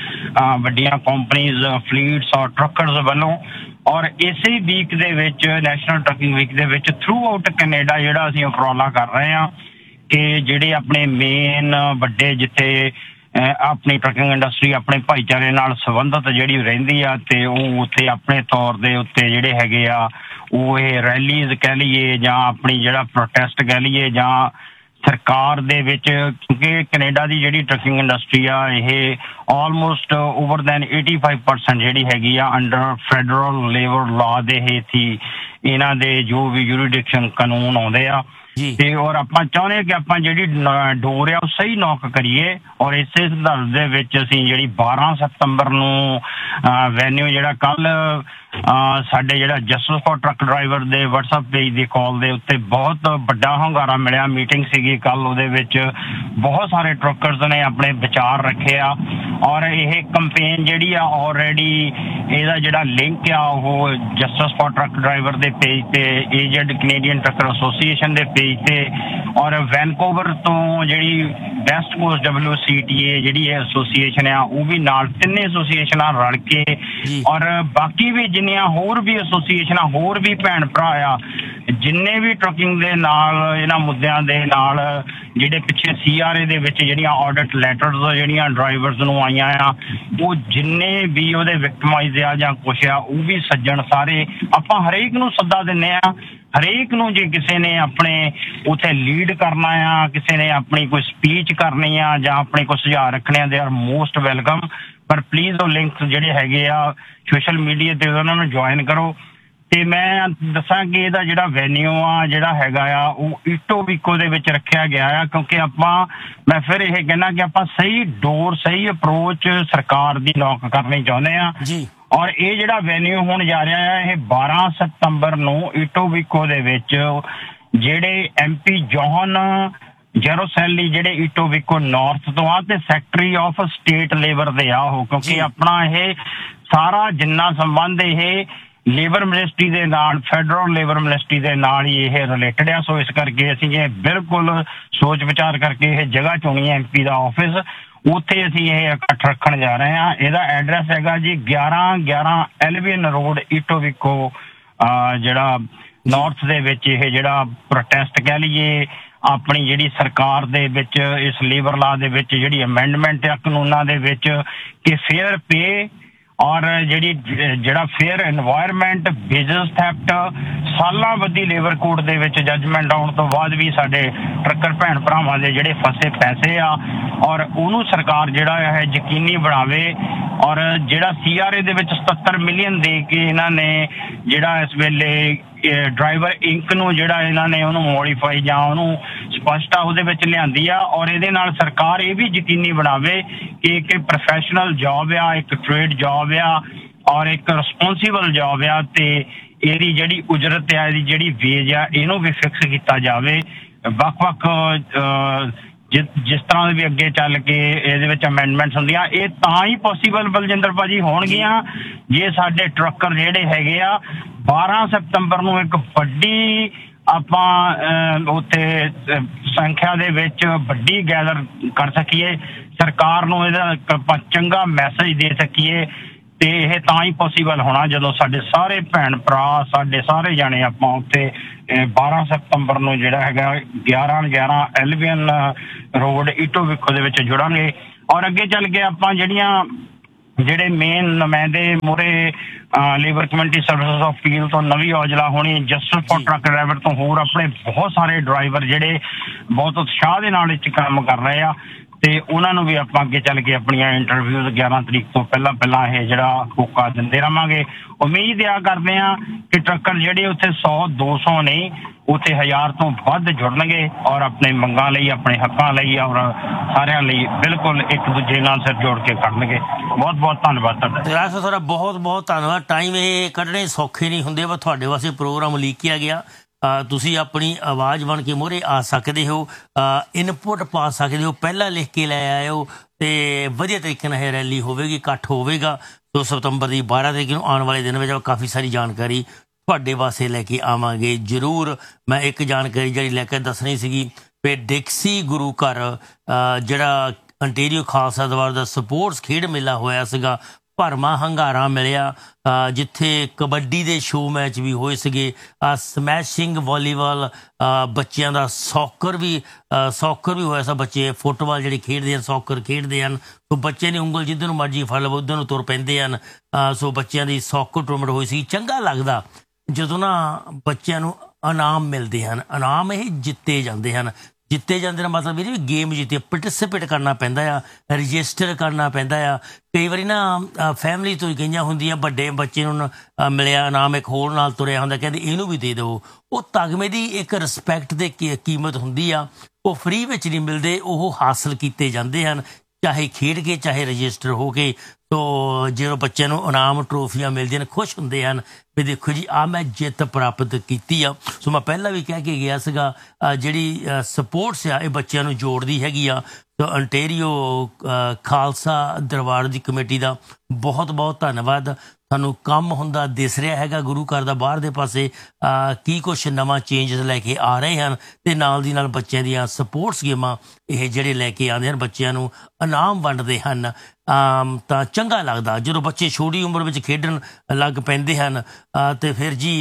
ਆ ਵੱਡੀਆਂ ਕੰਪਨੀਜ਼, ਫਲੀਟਸ ਔਰ ਟਰੱਕਰਸ ਵੱਲੋਂ। ਔਰ ਇਸੇ ਵੀਕ ਦੇ ਵਿੱਚ, ਨੈਸ਼ਨਲ ਟਰੱਕਿੰਗ ਵੀਕ ਦੇ ਵਿੱਚ ਥਰੂ ਆਊਟ ਕੈਨੇਡਾ ਜਿਹੜਾ ਅਸੀਂ ਉਪਰਾਲਾ ਕਰ ਰਹੇ ਹਾਂ ਕਿ ਜਿਹੜੇ ਆਪਣੇ ਮੇਨ ਵੱਡੇ ਜਿੱਥੇ ਆਪਣੀ ਟਰੱਕਿੰਗ ਇੰਡਸਟਰੀ ਆਪਣੇ ਭਾਈਚਾਰੇ ਨਾਲ ਸੰਬੰਧਿਤ ਜਿਹੜੀ ਰਹਿੰਦੀ ਆ, ਤੇ ਉਹ ਉੱਥੇ ਆਪਣੇ ਤੌਰ ਦੇ ਉੱਤੇ ਜਿਹੜੇ ਹੈਗੇ ਆ ਉਹ ਇਹ ਰੈਲੀਜ਼ ਕਹਿ ਲਈਏ ਜਾਂ ਆਪਣੀ ਜਿਹੜਾ ਪ੍ਰੋਟੈਸਟ ਕਹਿ ਲਈਏ ਜਾਂ ਸਰਕਾਰ ਦੇ ਵਿੱਚ, ਕਿਉਂਕਿ ਕੈਨੇਡਾ ਦੀ ਜਿਹੜੀ ਟਰੱਕਿੰਗ ਇੰਡਸਟਰੀ ਆ ਇਹ ਆਲਮੋਸਟ ਓਵਰ ਦੈਨ 85% ਜਿਹੜੀ ਹੈਗੀ ਆ ਅੰਡਰ ਫੈਡਰਲ ਲੇਬਰ ਲਾ ਦੇ ਹੇਠ ਹੀ ਇਹਨਾਂ ਦੇ ਜੋ ਵੀ ਜੂਰੀਡਿਕਸ਼ਨ ਕਾਨੂੰਨ ਆਉਂਦੇ ਆ। ਤੇ ਔਰ ਆਪਾਂ ਚਾਹੁੰਦੇ ਹਾਂ ਕਿ ਆਪਾਂ ਜਿਹੜੀ ਡੋਰ ਆ ਉਹ ਸਹੀ ਨੌਕ ਕਰੀਏ। ਔਰ ਇਸੇ ਸੰਦਰਭ ਦੇ ਵਿੱਚ ਅਸੀਂ ਜਿਹੜੀ 12 ਸਤੰਬਰ ਨੂੰ ਵੈਨਿਊ ਜਿਹੜਾ ਕੱਲ ਸਾਡੇ ਜਿਹੜਾ ਜਸਟਿਸ ਫॉर ਟਰੱਕ ਡਰਾਈਵਰ ਦੇ WhatsApp ਪੇਜ ਦੀ ਕਾਲ ਦੇ ਉੱਤੇ ਬਹੁਤ ਵੱਡਾ ਹੁੰਗਾਰਾ ਮਿਲਿਆ। ਮੀਟਿੰਗ ਸੀਗੀ ਕੱਲ, ਉਹਦੇ ਵਿੱਚ ਬਹੁਤ ਸਾਰੇ ਟਰੱਕਰਸ ਨੇ ਆਪਣੇ ਵਿਚਾਰ ਰੱਖੇ ਆ। ਔਰ ਇਹ ਕੰਪੇਨ ਜਿਹੜੀ ਆ ਆਲਰੇਡੀ ਇਹਦਾ ਜਿਹੜਾ ਲਿੰਕ ਆ ਉਹ ਜਸਟਿਸ ਫॉर ਟਰੱਕ ਡਰਾਈਵਰ ਦੇ ਪੇਜ ਤੇ, ਏਜਡ ਕੈਨੇਡੀਅਨ ਟਰੱਕਰ ਐਸੋਸੀਏਸ਼ਨ ਦੇ ਪੇਜ ਤੇ, ਔਰ ਵੈਨਕੂਵਰ ਤੋਂ ਜਿਹੜੀ ਵੈਸਟ ਕੋਸਟ WCTA ਜਿਹੜੀ ਐਸੋਸੀਏਸ਼ਨ ਆ ਉਹ ਵੀ ਨਾਲ, ਤਿੰਨੇ ਐਸੋਸੀਏਸ਼ਨਾਂ ਰਲ ਕੇ, ਔਰ ਬਾਕੀ ਵੀ ਜਿੰਨੀਆਂ ਹੋਰ ਵੀ ਐਸੋਸੀਏਸ਼ਨਾਂ, ਹੋਰ ਵੀ ਭੈਣ ਭਰਾ ਆ ਜਿੰਨੇ ਵੀ ਟਰੱਕਿੰਗ ਦੇ ਨਾਲ ਇਹਨਾਂ ਮੁੱਦਿਆਂ ਦੇ ਨਾਲ ਜਿਹੜੇ ਪਿੱਛੇ CRA ਦੇ ਵਿੱਚ ਜਿਹੜੀਆਂ ਆਡਿਟ ਲੈਟਰਸ ਜਿਹੜੀਆਂ ਡਰਾਈਵਰਸ ਨੂੰ ਆਈਆਂ ਆ, ਉਹ ਜਿੰਨੇ ਵੀ ਉਹਦੇ ਵਿਕਟਮਾਈਜ਼ ਆ ਜਾਂ ਕੁਛ ਆ, ਉਹ ਵੀ ਸੱਜਣ ਸਾਰੇ ਆਪਾਂ ਹਰੇਕ ਨੂੰ ਸੱਦਾ ਦਿੰਦੇ ਆ। ਹਰੇਕ ਨੂੰ ਜੇ ਕਿਸੇ ਨੇ ਆਪਣੇ ਉੱਥੇ ਲੀਡ ਕਰਨਾ ਆ, ਕਿਸੇ ਨੇ ਆਪਣੀ ਕੋਈ ਸਪੀਚ ਕਰਨੀ ਆ ਜਾਂ ਆਪਣੇ ਕੋਈ ਸੁਝਾਅ ਰੱਖਣੇ ਆ, ਦੇ ਆਰ ਮੋਸਟ ਵੈਲਕਮ। ਪਰ ਪਲੀਜ਼ ਉਹ ਲਿੰਕਸ ਜਿਹੜੇ ਹੈਗੇ ਆ ਸੋਸ਼ਲ ਮੀਡੀਆ ਤੇ ਉਹਨਾਂ ਨੂੰ ਜੁਆਇਨ ਕਰੋ। ਤੇ ਮੈਂ ਦੱਸਾਂ ਕਿ ਇਹਦਾ ਜਿਹੜਾ ਵੈਨਿਊ ਆ ਜਿਹੜਾ ਹੈਗਾ ਆ ਉਹ ਇਟੋਬੀਕੋ ਦੇ ਵਿੱਚ ਰੱਖਿਆ ਗਿਆ ਆ, ਕਿਉਂਕਿ ਮੈਂ ਫਿਰ ਇਹ ਕਹਿਣਾ ਕਿ ਆਪਾਂ ਸਹੀ ਡੋਰ, ਸਹੀ ਅਪਰੋਚ ਸਰਕਾਰ ਦੀ ਨੌਕ ਕਰਨੀ ਚਾਹੁੰਦੇ ਆ। ਔਰ ਇਹ ਜਿਹੜਾ ਵੈਨਿਊ ਹੁਣ ਜਾ ਰਿਹਾ ਹੈ ਇਹ 12 ਸਤੰਬਰ ਨੂੰ ਇਟੋਬੀਕੋ ਦੇ ਵਿੱਚ ਜਿਹੜੇ MP ਜੌਹਨ ਜੈਰੋਸੈਲੀ ਜਿਹੜੇ ਇਟੋਬੀਕੋ ਨਾਰਥ ਤੋਂ ਆ ਤੇ ਸੈਕਟਰੀ ਆਫ ਸਟੇਟ ਲੇਬਰ ਦੇ ਆ ਉਹ, ਕਿਉਂਕਿ ਆਪਣਾ ਇਹ ਸਾਰਾ ਜਿੰਨਾ ਸੰਬੰਧ ਇਹ ਲੇਬਰ ਮਿਨਿਸਟਰੀ ਦੇ ਨਾਲ, ਫੈਡਰਲ ਲੇਬਰ ਮਿਨਿਸਟਰੀ ਦੇ ਨਾਲ ਹੀ ਇਹ ਰਿਲੇਟਡ ਆ। ਸੋ ਇਸ ਕਰਕੇ ਅਸੀਂ ਇਹ ਬਿਲਕੁਲ ਸੋਚ ਵਿਚਾਰ ਕਰਕੇ ਇਹ ਜਗ੍ਹਾ ਚੁਣੀ ਹੈ MP ਦਾ ਆਫਿਸ, ਉੱਥੇ ਅਸੀਂ ਇਹ ਇਕੱਠ ਰੱਖਣ ਜਾ ਰਹੇ ਹਾਂ। ਇਹਦਾ ਐਡਰੈਸ ਹੈਗਾ ਜੀ 1111 ਐਲਵੀਨ ਰੋਡ ਇਟੋਬੀਕੋ, ਜਿਹੜਾ ਨਾਰਥ ਦੇ ਵਿੱਚ ਇਹ ਜਿਹੜਾ ਪ੍ਰੋਟੈਸਟ ਕਹਿ ਲਈਏ ਆਪਣੀ ਜਿਹੜੀ ਸਰਕਾਰ ਦੇ ਵਿੱਚ ਇਸ ਲੇਬਰ ਲਾ ਦੇ ਵਿੱਚ ਜਿਹੜੀ ਅਮੈਂਡਮੈਂਟ ਆ ਕਾਨੂੰਨਾਂ ਦੇ ਵਿੱਚ ਕਿ ਫੇਅਰ ਪੇ ਔਰ ਜਿਹੜਾ ਫੇਅਰ এনवायरमेंट, ਬਿਜ਼ਨਸ ਥੈਫਟ, ਸਾਲਾਂ ਬੱਧੀ ਲੇਬਰ ਕੋਰਟ ਦੇ ਵਿੱਚ ਜੱਜਮੈਂਟ ਆਉਣ ਤੋਂ ਬਾਅਦ ਵੀ ਸਾਡੇ ਟਰੱਕਰ ਭੈਣ ਭਰਾਵਾਂ ਦੇ ਜਿਹੜੇ ਫਸੇ ਪੈਸੇ ਆ ਔਰ ਉਹਨੂੰ ਸਰਕਾਰ ਜਿਹੜਾ ਹੈ ਯਕੀਨੀ ਬਣਾਵੇ। ਔਰ ਜਿਹੜਾ CRA ਦੇ ਵਿੱਚ 77 ਮਿਲੀਅਨ ਦੇ ਕੇ ਇਹਨਾਂ ਨੇ ਜਿਹੜਾ ਇਸ ਵੇਲੇ ਡਰਾਈਵਰ ਇੰਕ ਨੂੰ ਜਿਹੜਾ ਇਹਨਾਂ ਨੇ ਉਹਨੂੰ ਮੋਡੀਫਾਈ ਜਾਂ ਉਹਨੂੰ ਸਪਸ਼ਟਤਾ ਉਹਦੇ ਵਿੱਚ ਲਿਆਂਦੀ ਆ। ਔਰ ਇਹਦੇ ਨਾਲ ਸਰਕਾਰ ਇਹ ਵੀ ਯਕੀਨੀ ਬਣਾਵੇ ਕਿ ਇੱਕ ਪ੍ਰੋਫੈਸ਼ਨਲ ਜੌਬ ਆ, ਇੱਕ ਟ੍ਰੇਡ ਜੌਬ ਆ ਔਰ ਇੱਕ ਰਿਸਪੌਂਸੀਬਲ ਜੌਬ ਆ, ਤੇ ਇਹਦੀ ਜਿਹੜੀ ਉਜਰਤ ਆ, ਇਹਦੀ ਜਿਹੜੀ ਵੇਜ ਆ, ਇਹਨੂੰ ਵੀ ਫਿਕਸ ਕੀਤਾ ਜਾਵੇ। ਵੱਖ-ਵੱਖ ਜਿਸ ਤਰ੍ਹਾਂ ਦੇ ਵੀ ਅੱਗੇ ਚੱਲ ਕੇ ਇਹਦੇ ਵਿੱਚ ਅਮੈਂਡਮੈਂਟਸ ਹੁੰਦੀਆਂ, ਇਹ ਤਾਂ ਹੀ ਪੋਸੀਬਲ ਬਲਜਿੰਦਰ ਭਾਜੀ ਹੋਣਗੀਆਂ ਜੇ ਸਾਡੇ ਟਰੱਕਰ ਜਿਹੜੇ ਹੈਗੇ ਆ 12 ਸਤੰਬਰ ਨੂੰ ਇੱਕ ਵੱਡੀ ਆਪਾਂ ਉੱਥੇ ਸੰਖਿਆ ਦੇ ਵਿੱਚ ਵੱਡੀ ਗੈਦਰ ਕਰ ਸਕੀਏ, ਸਰਕਾਰ ਨੂੰ ਇਹਦਾ ਚੰਗਾ ਮੈਸੇਜ ਦੇ ਸਕੀਏ। ਤੇ ਇਹ ਤਾਂ ਹੀ ਪੋਸੀਬਲ ਹੋਣਾ ਜਦੋਂ ਸਾਡੇ ਸਾਰੇ ਭੈਣ ਭਰਾ, ਸਾਡੇ ਸਾਰੇ ਜਾਣੇ ਆਪਾਂ ਉੱਥੇ 12 ਸਤੰਬਰ ਨੂੰ ਜਿਹੜਾ ਹੈਗਾ 1111 ਐਲਵੀਨ ਰੋਡ ਇਟੋਬੀਕੋ ਦੇ ਵਿੱਚ ਜੁੜਾਂਗੇ। ਔਰ ਅੱਗੇ ਚੱਲ ਕੇ ਆਪਾਂ ਜਿਹੜੀਆਂ ਜਿਹੜੇ ਮੇਨ ਨੁਮਾਇੰਦੇ ਮੂਹਰੇ labour community services of feel ਤੋਂ ਨਵੀਂ ਔਜਲਾ ਹੋਣੀ, ਜਸਟਿਸ ਫॉर ਟਰੱਕ ਡਰਾਈਵਰ ਤੋਂ ਹੋਰ ਆਪਣੇ ਬਹੁਤ ਸਾਰੇ ਡਰਾਈਵਰ ਜਿਹੜੇ ਬਹੁਤ ਉਤਸ਼ਾਹ ਦੇ ਨਾਲ ਇਹ 'ਚ ਕੰਮ ਕਰ ਰਹੇ ਆ, ਤੇ ਉਹਨਾਂ ਨੂੰ ਵੀ ਆਪਾਂ ਅੱਗੇ ਚੱਲ ਕੇ ਆਪਣੀਆਂ ਇੰਟਰਵਿਊਜ਼ 11 ਤਰੀਕ ਤੋਂ ਪਹਿਲਾਂ ਇਹ ਜਿਹੜਾ ਹੋਕਾ ਦਿੰਦੇ ਰਹਾਂਗੇ। ਉਮੀਦ ਆ ਕਰਦੇ ਆ ਕਿ ਟਰੱਕਰ ਜਿਹੜੇ ਉੱਥੇ 100-200 ਨਹੀਂ, ਉੱਥੇ 1000 ਤੋਂ ਵੱਧ ਜੁੜਨਗੇ ਔਰ ਆਪਣੇ ਮੰਗਾਂ ਲਈ, ਆਪਣੇ ਹੱਕਾਂ ਲਈ ਔਰ ਸਾਰਿਆਂ ਲਈ ਬਿਲਕੁਲ ਇੱਕ ਦੂਜੇ ਨਾਲ ਸਿਰ ਜੋੜ ਕੇ ਖੜਨਗੇ। ਬਹੁਤ ਬਹੁਤ ਧੰਨਵਾਦ ਤੁਹਾਡਾ। ਤੁਹਾਡਾ ਬਹੁਤ ਬਹੁਤ ਧੰਨਵਾਦ। ਟਾਈਮ ਇਹ ਕੱਢਣੇ ਸੌਖੇ ਨਹੀਂ ਹੁੰਦੇ, ਪਰ ਤੁਹਾਡੇ ਵਾਸਤੇ ਪ੍ਰੋਗਰਾਮ ਲੀਕਿਆ ਗਿਆ। ਤੁਸੀਂ ਆਪਣੀ ਆਵਾਜ਼ ਬਣ ਕੇ ਮੂਹਰੇ ਆ ਸਕਦੇ ਹੋ, ਇਨਪੁਟ ਪਾ ਸਕਦੇ ਹੋ, ਪਹਿਲਾਂ ਲਿਖ ਕੇ ਲੈ ਆਇਓ ਅਤੇ ਵਧੀਆ ਤਰੀਕੇ ਨਾਲ ਇਹ ਰੈਲੀ ਹੋਵੇਗੀ, ਇਕੱਠ ਹੋਵੇਗਾ 2 ਸਤੰਬਰ ਦੀ 12 ਤਰੀਕ ਨੂੰ। ਆਉਣ ਵਾਲੇ ਦਿਨ ਵਿੱਚ ਕਾਫੀ ਸਾਰੀ ਜਾਣਕਾਰੀ ਤੁਹਾਡੇ ਵਾਸਤੇ ਲੈ ਕੇ ਆਵਾਂਗੇ ਜ਼ਰੂਰ। ਮੈਂ ਇੱਕ ਜਾਣਕਾਰੀ ਜਿਹੜੀ ਲੈ ਕੇ ਦੱਸਣੀ ਸੀਗੀ ਵੀ ਡਿਕਸੀ ਗੁਰੂ ਘਰ ਜਿਹੜਾ ਅੰਟੇਰੀਓ ਖਾਲਸਾ ਦਰਬਾਰ ਦਾ ਸਪੋਰਟਸ ਖੇਡ ਮੇਲਾ ਹੋਇਆ ਸੀਗਾ, ਭਰਵਾਂ ਹੰਗਾਰਾ ਮਿਲਿਆ, ਜਿੱਥੇ ਕਬੱਡੀ ਦੇ ਸ਼ੋਅ ਮੈਚ ਵੀ ਹੋਏ ਸੀਗੇ, ਸਮੈਸ਼ਿੰਗ ਵਾਲੀਬਾਲ, ਬੱਚਿਆਂ ਦਾ ਸੌਕਰ ਵੀ ਹੋਇਆ ਸੀ। ਬੱਚੇ ਫੁੱਟਬਾਲ ਜਿਹੜੇ ਖੇਡਦੇ ਹਨ, ਸੌਕਰ ਖੇਡਦੇ ਹਨ, ਸੋ ਬੱਚੇ ਦੀ ਉਂਗਲ ਜਿੱਧਰ ਨੂੰ ਮਰਜ਼ੀ ਫੜ ਲਵੋ ਉੱਧਰ ਨੂੰ ਤੁਰ ਪੈਂਦੇ ਹਨ। ਸੋ ਬੱਚਿਆਂ ਦੀ ਸੌਕਰ ਟੂਰਨਾਮੈਂਟ ਹੋਈ ਸੀ। ਚੰਗਾ ਲੱਗਦਾ ਜਦੋਂ ਨਾ ਬੱਚਿਆਂ ਨੂੰ ਇਨਾਮ ਮਿਲਦੇ ਹਨ, ਇਨਾਮ ਇਹ ਜਿੱਤੇ ਜਾਂਦੇ ਹਨ। ਜਿੱਤੇ ਜਾਂਦੇ ਨੇ ਮਤਲਬ ਇਹ ਵੀ ਗੇਮ ਜਿੱਤੇ, ਪਾਰਟੀਸਪੇਟ ਕਰਨਾ ਪੈਂਦਾ ਆ, ਰਜਿਸਟਰ ਕਰਨਾ ਪੈਂਦਾ ਆ। ਕਈ ਵਾਰੀ ਨਾ ਫੈਮਿਲੀ ਤੋਂ ਹੀ ਕਈਆਂ ਹੁੰਦੀਆਂ, ਵੱਡੇ ਬੱਚੇ ਨੂੰ ਮਿਲਿਆ ਇਨਾਮ, ਇੱਕ ਹੋਰ ਨਾਲ ਤੁਰਿਆ ਹੁੰਦਾ, ਕਹਿੰਦੇ ਇਹਨੂੰ ਵੀ ਦੇ ਦਿਓ। ਉਹ ਤਗਮੇ ਦੀ ਇੱਕ ਰਿਸਪੈਕਟ ਦੇ ਕੀਮਤ ਹੁੰਦੀ ਆ, ਉਹ ਫ੍ਰੀ ਵਿੱਚ ਨਹੀਂ ਮਿਲਦੇ, ਉਹ ਹਾਸਲ ਕੀਤੇ ਜਾਂਦੇ ਹਨ, ਚਾਹੇ ਖੇਡ ਕੇ ਚਾਹੇ ਰਜਿਸਟਰ ਹੋ ਕੇ। ਤੋ ਜਦੋਂ ਬੱਚਿਆਂ ਨੂੰ ਇਨਾਮ ਟਰੋਫੀਆਂ ਮਿਲਦੀਆਂ ਨੇ, ਖੁਸ਼ ਹੁੰਦੇ ਹਨ ਵੀ ਦੇਖੋ ਜੀ ਆਹ ਮੈਂ ਜਿੱਤ ਪ੍ਰਾਪਤ ਕੀਤੀ ਆ। ਸੋ ਮੈਂ ਪਹਿਲਾਂ ਵੀ ਕਹਿ ਕੇ ਗਿਆ ਸੀਗਾ, ਜਿਹੜੀ ਸਪੋਰਟਸ ਆ ਇਹ ਬੱਚਿਆਂ ਨੂੰ ਜੋੜਦੀ ਹੈਗੀ ਆ। ਤੋ ਅੰਟੇਰੀਓ ਖਾਲਸਾ ਦਰਬਾਰ ਦੀ ਕਮੇਟੀ ਦਾ ਬਹੁਤ ਬਹੁਤ ਧੰਨਵਾਦ। ਤੁਹਾਨੂੰ ਕੰਮ ਹੁੰਦਾ ਦਿਸ ਰਿਹਾ ਹੈਗਾ ਗੁਰੂ ਘਰ ਦਾ ਬਾਹਰ ਦੇ ਪਾਸੇ, ਕੀ ਕੁਛ ਨਵਾਂ ਚੇਂਜਸ ਲੈ ਕੇ ਆ ਰਹੇ ਹਨ, ਅਤੇ ਨਾਲ ਦੀ ਨਾਲ ਬੱਚਿਆਂ ਦੀਆਂ ਸਪੋਰਟਸ ਗੇਮਾਂ ਇਹ ਜਿਹੜੇ ਲੈ ਕੇ ਆਉਂਦੇ ਹਨ, ਬੱਚਿਆਂ ਨੂੰ ਇਨਾਮ ਵੰਡਦੇ ਹਨ। ਤਾਂ ਚੰਗਾ ਲੱਗਦਾ ਜਦੋਂ ਬੱਚੇ ਛੋਟੀ ਉਮਰ ਵਿੱਚ ਖੇਡਣ ਲੱਗ ਪੈਂਦੇ ਹਨ, ਅਤੇ ਫਿਰ ਜੀ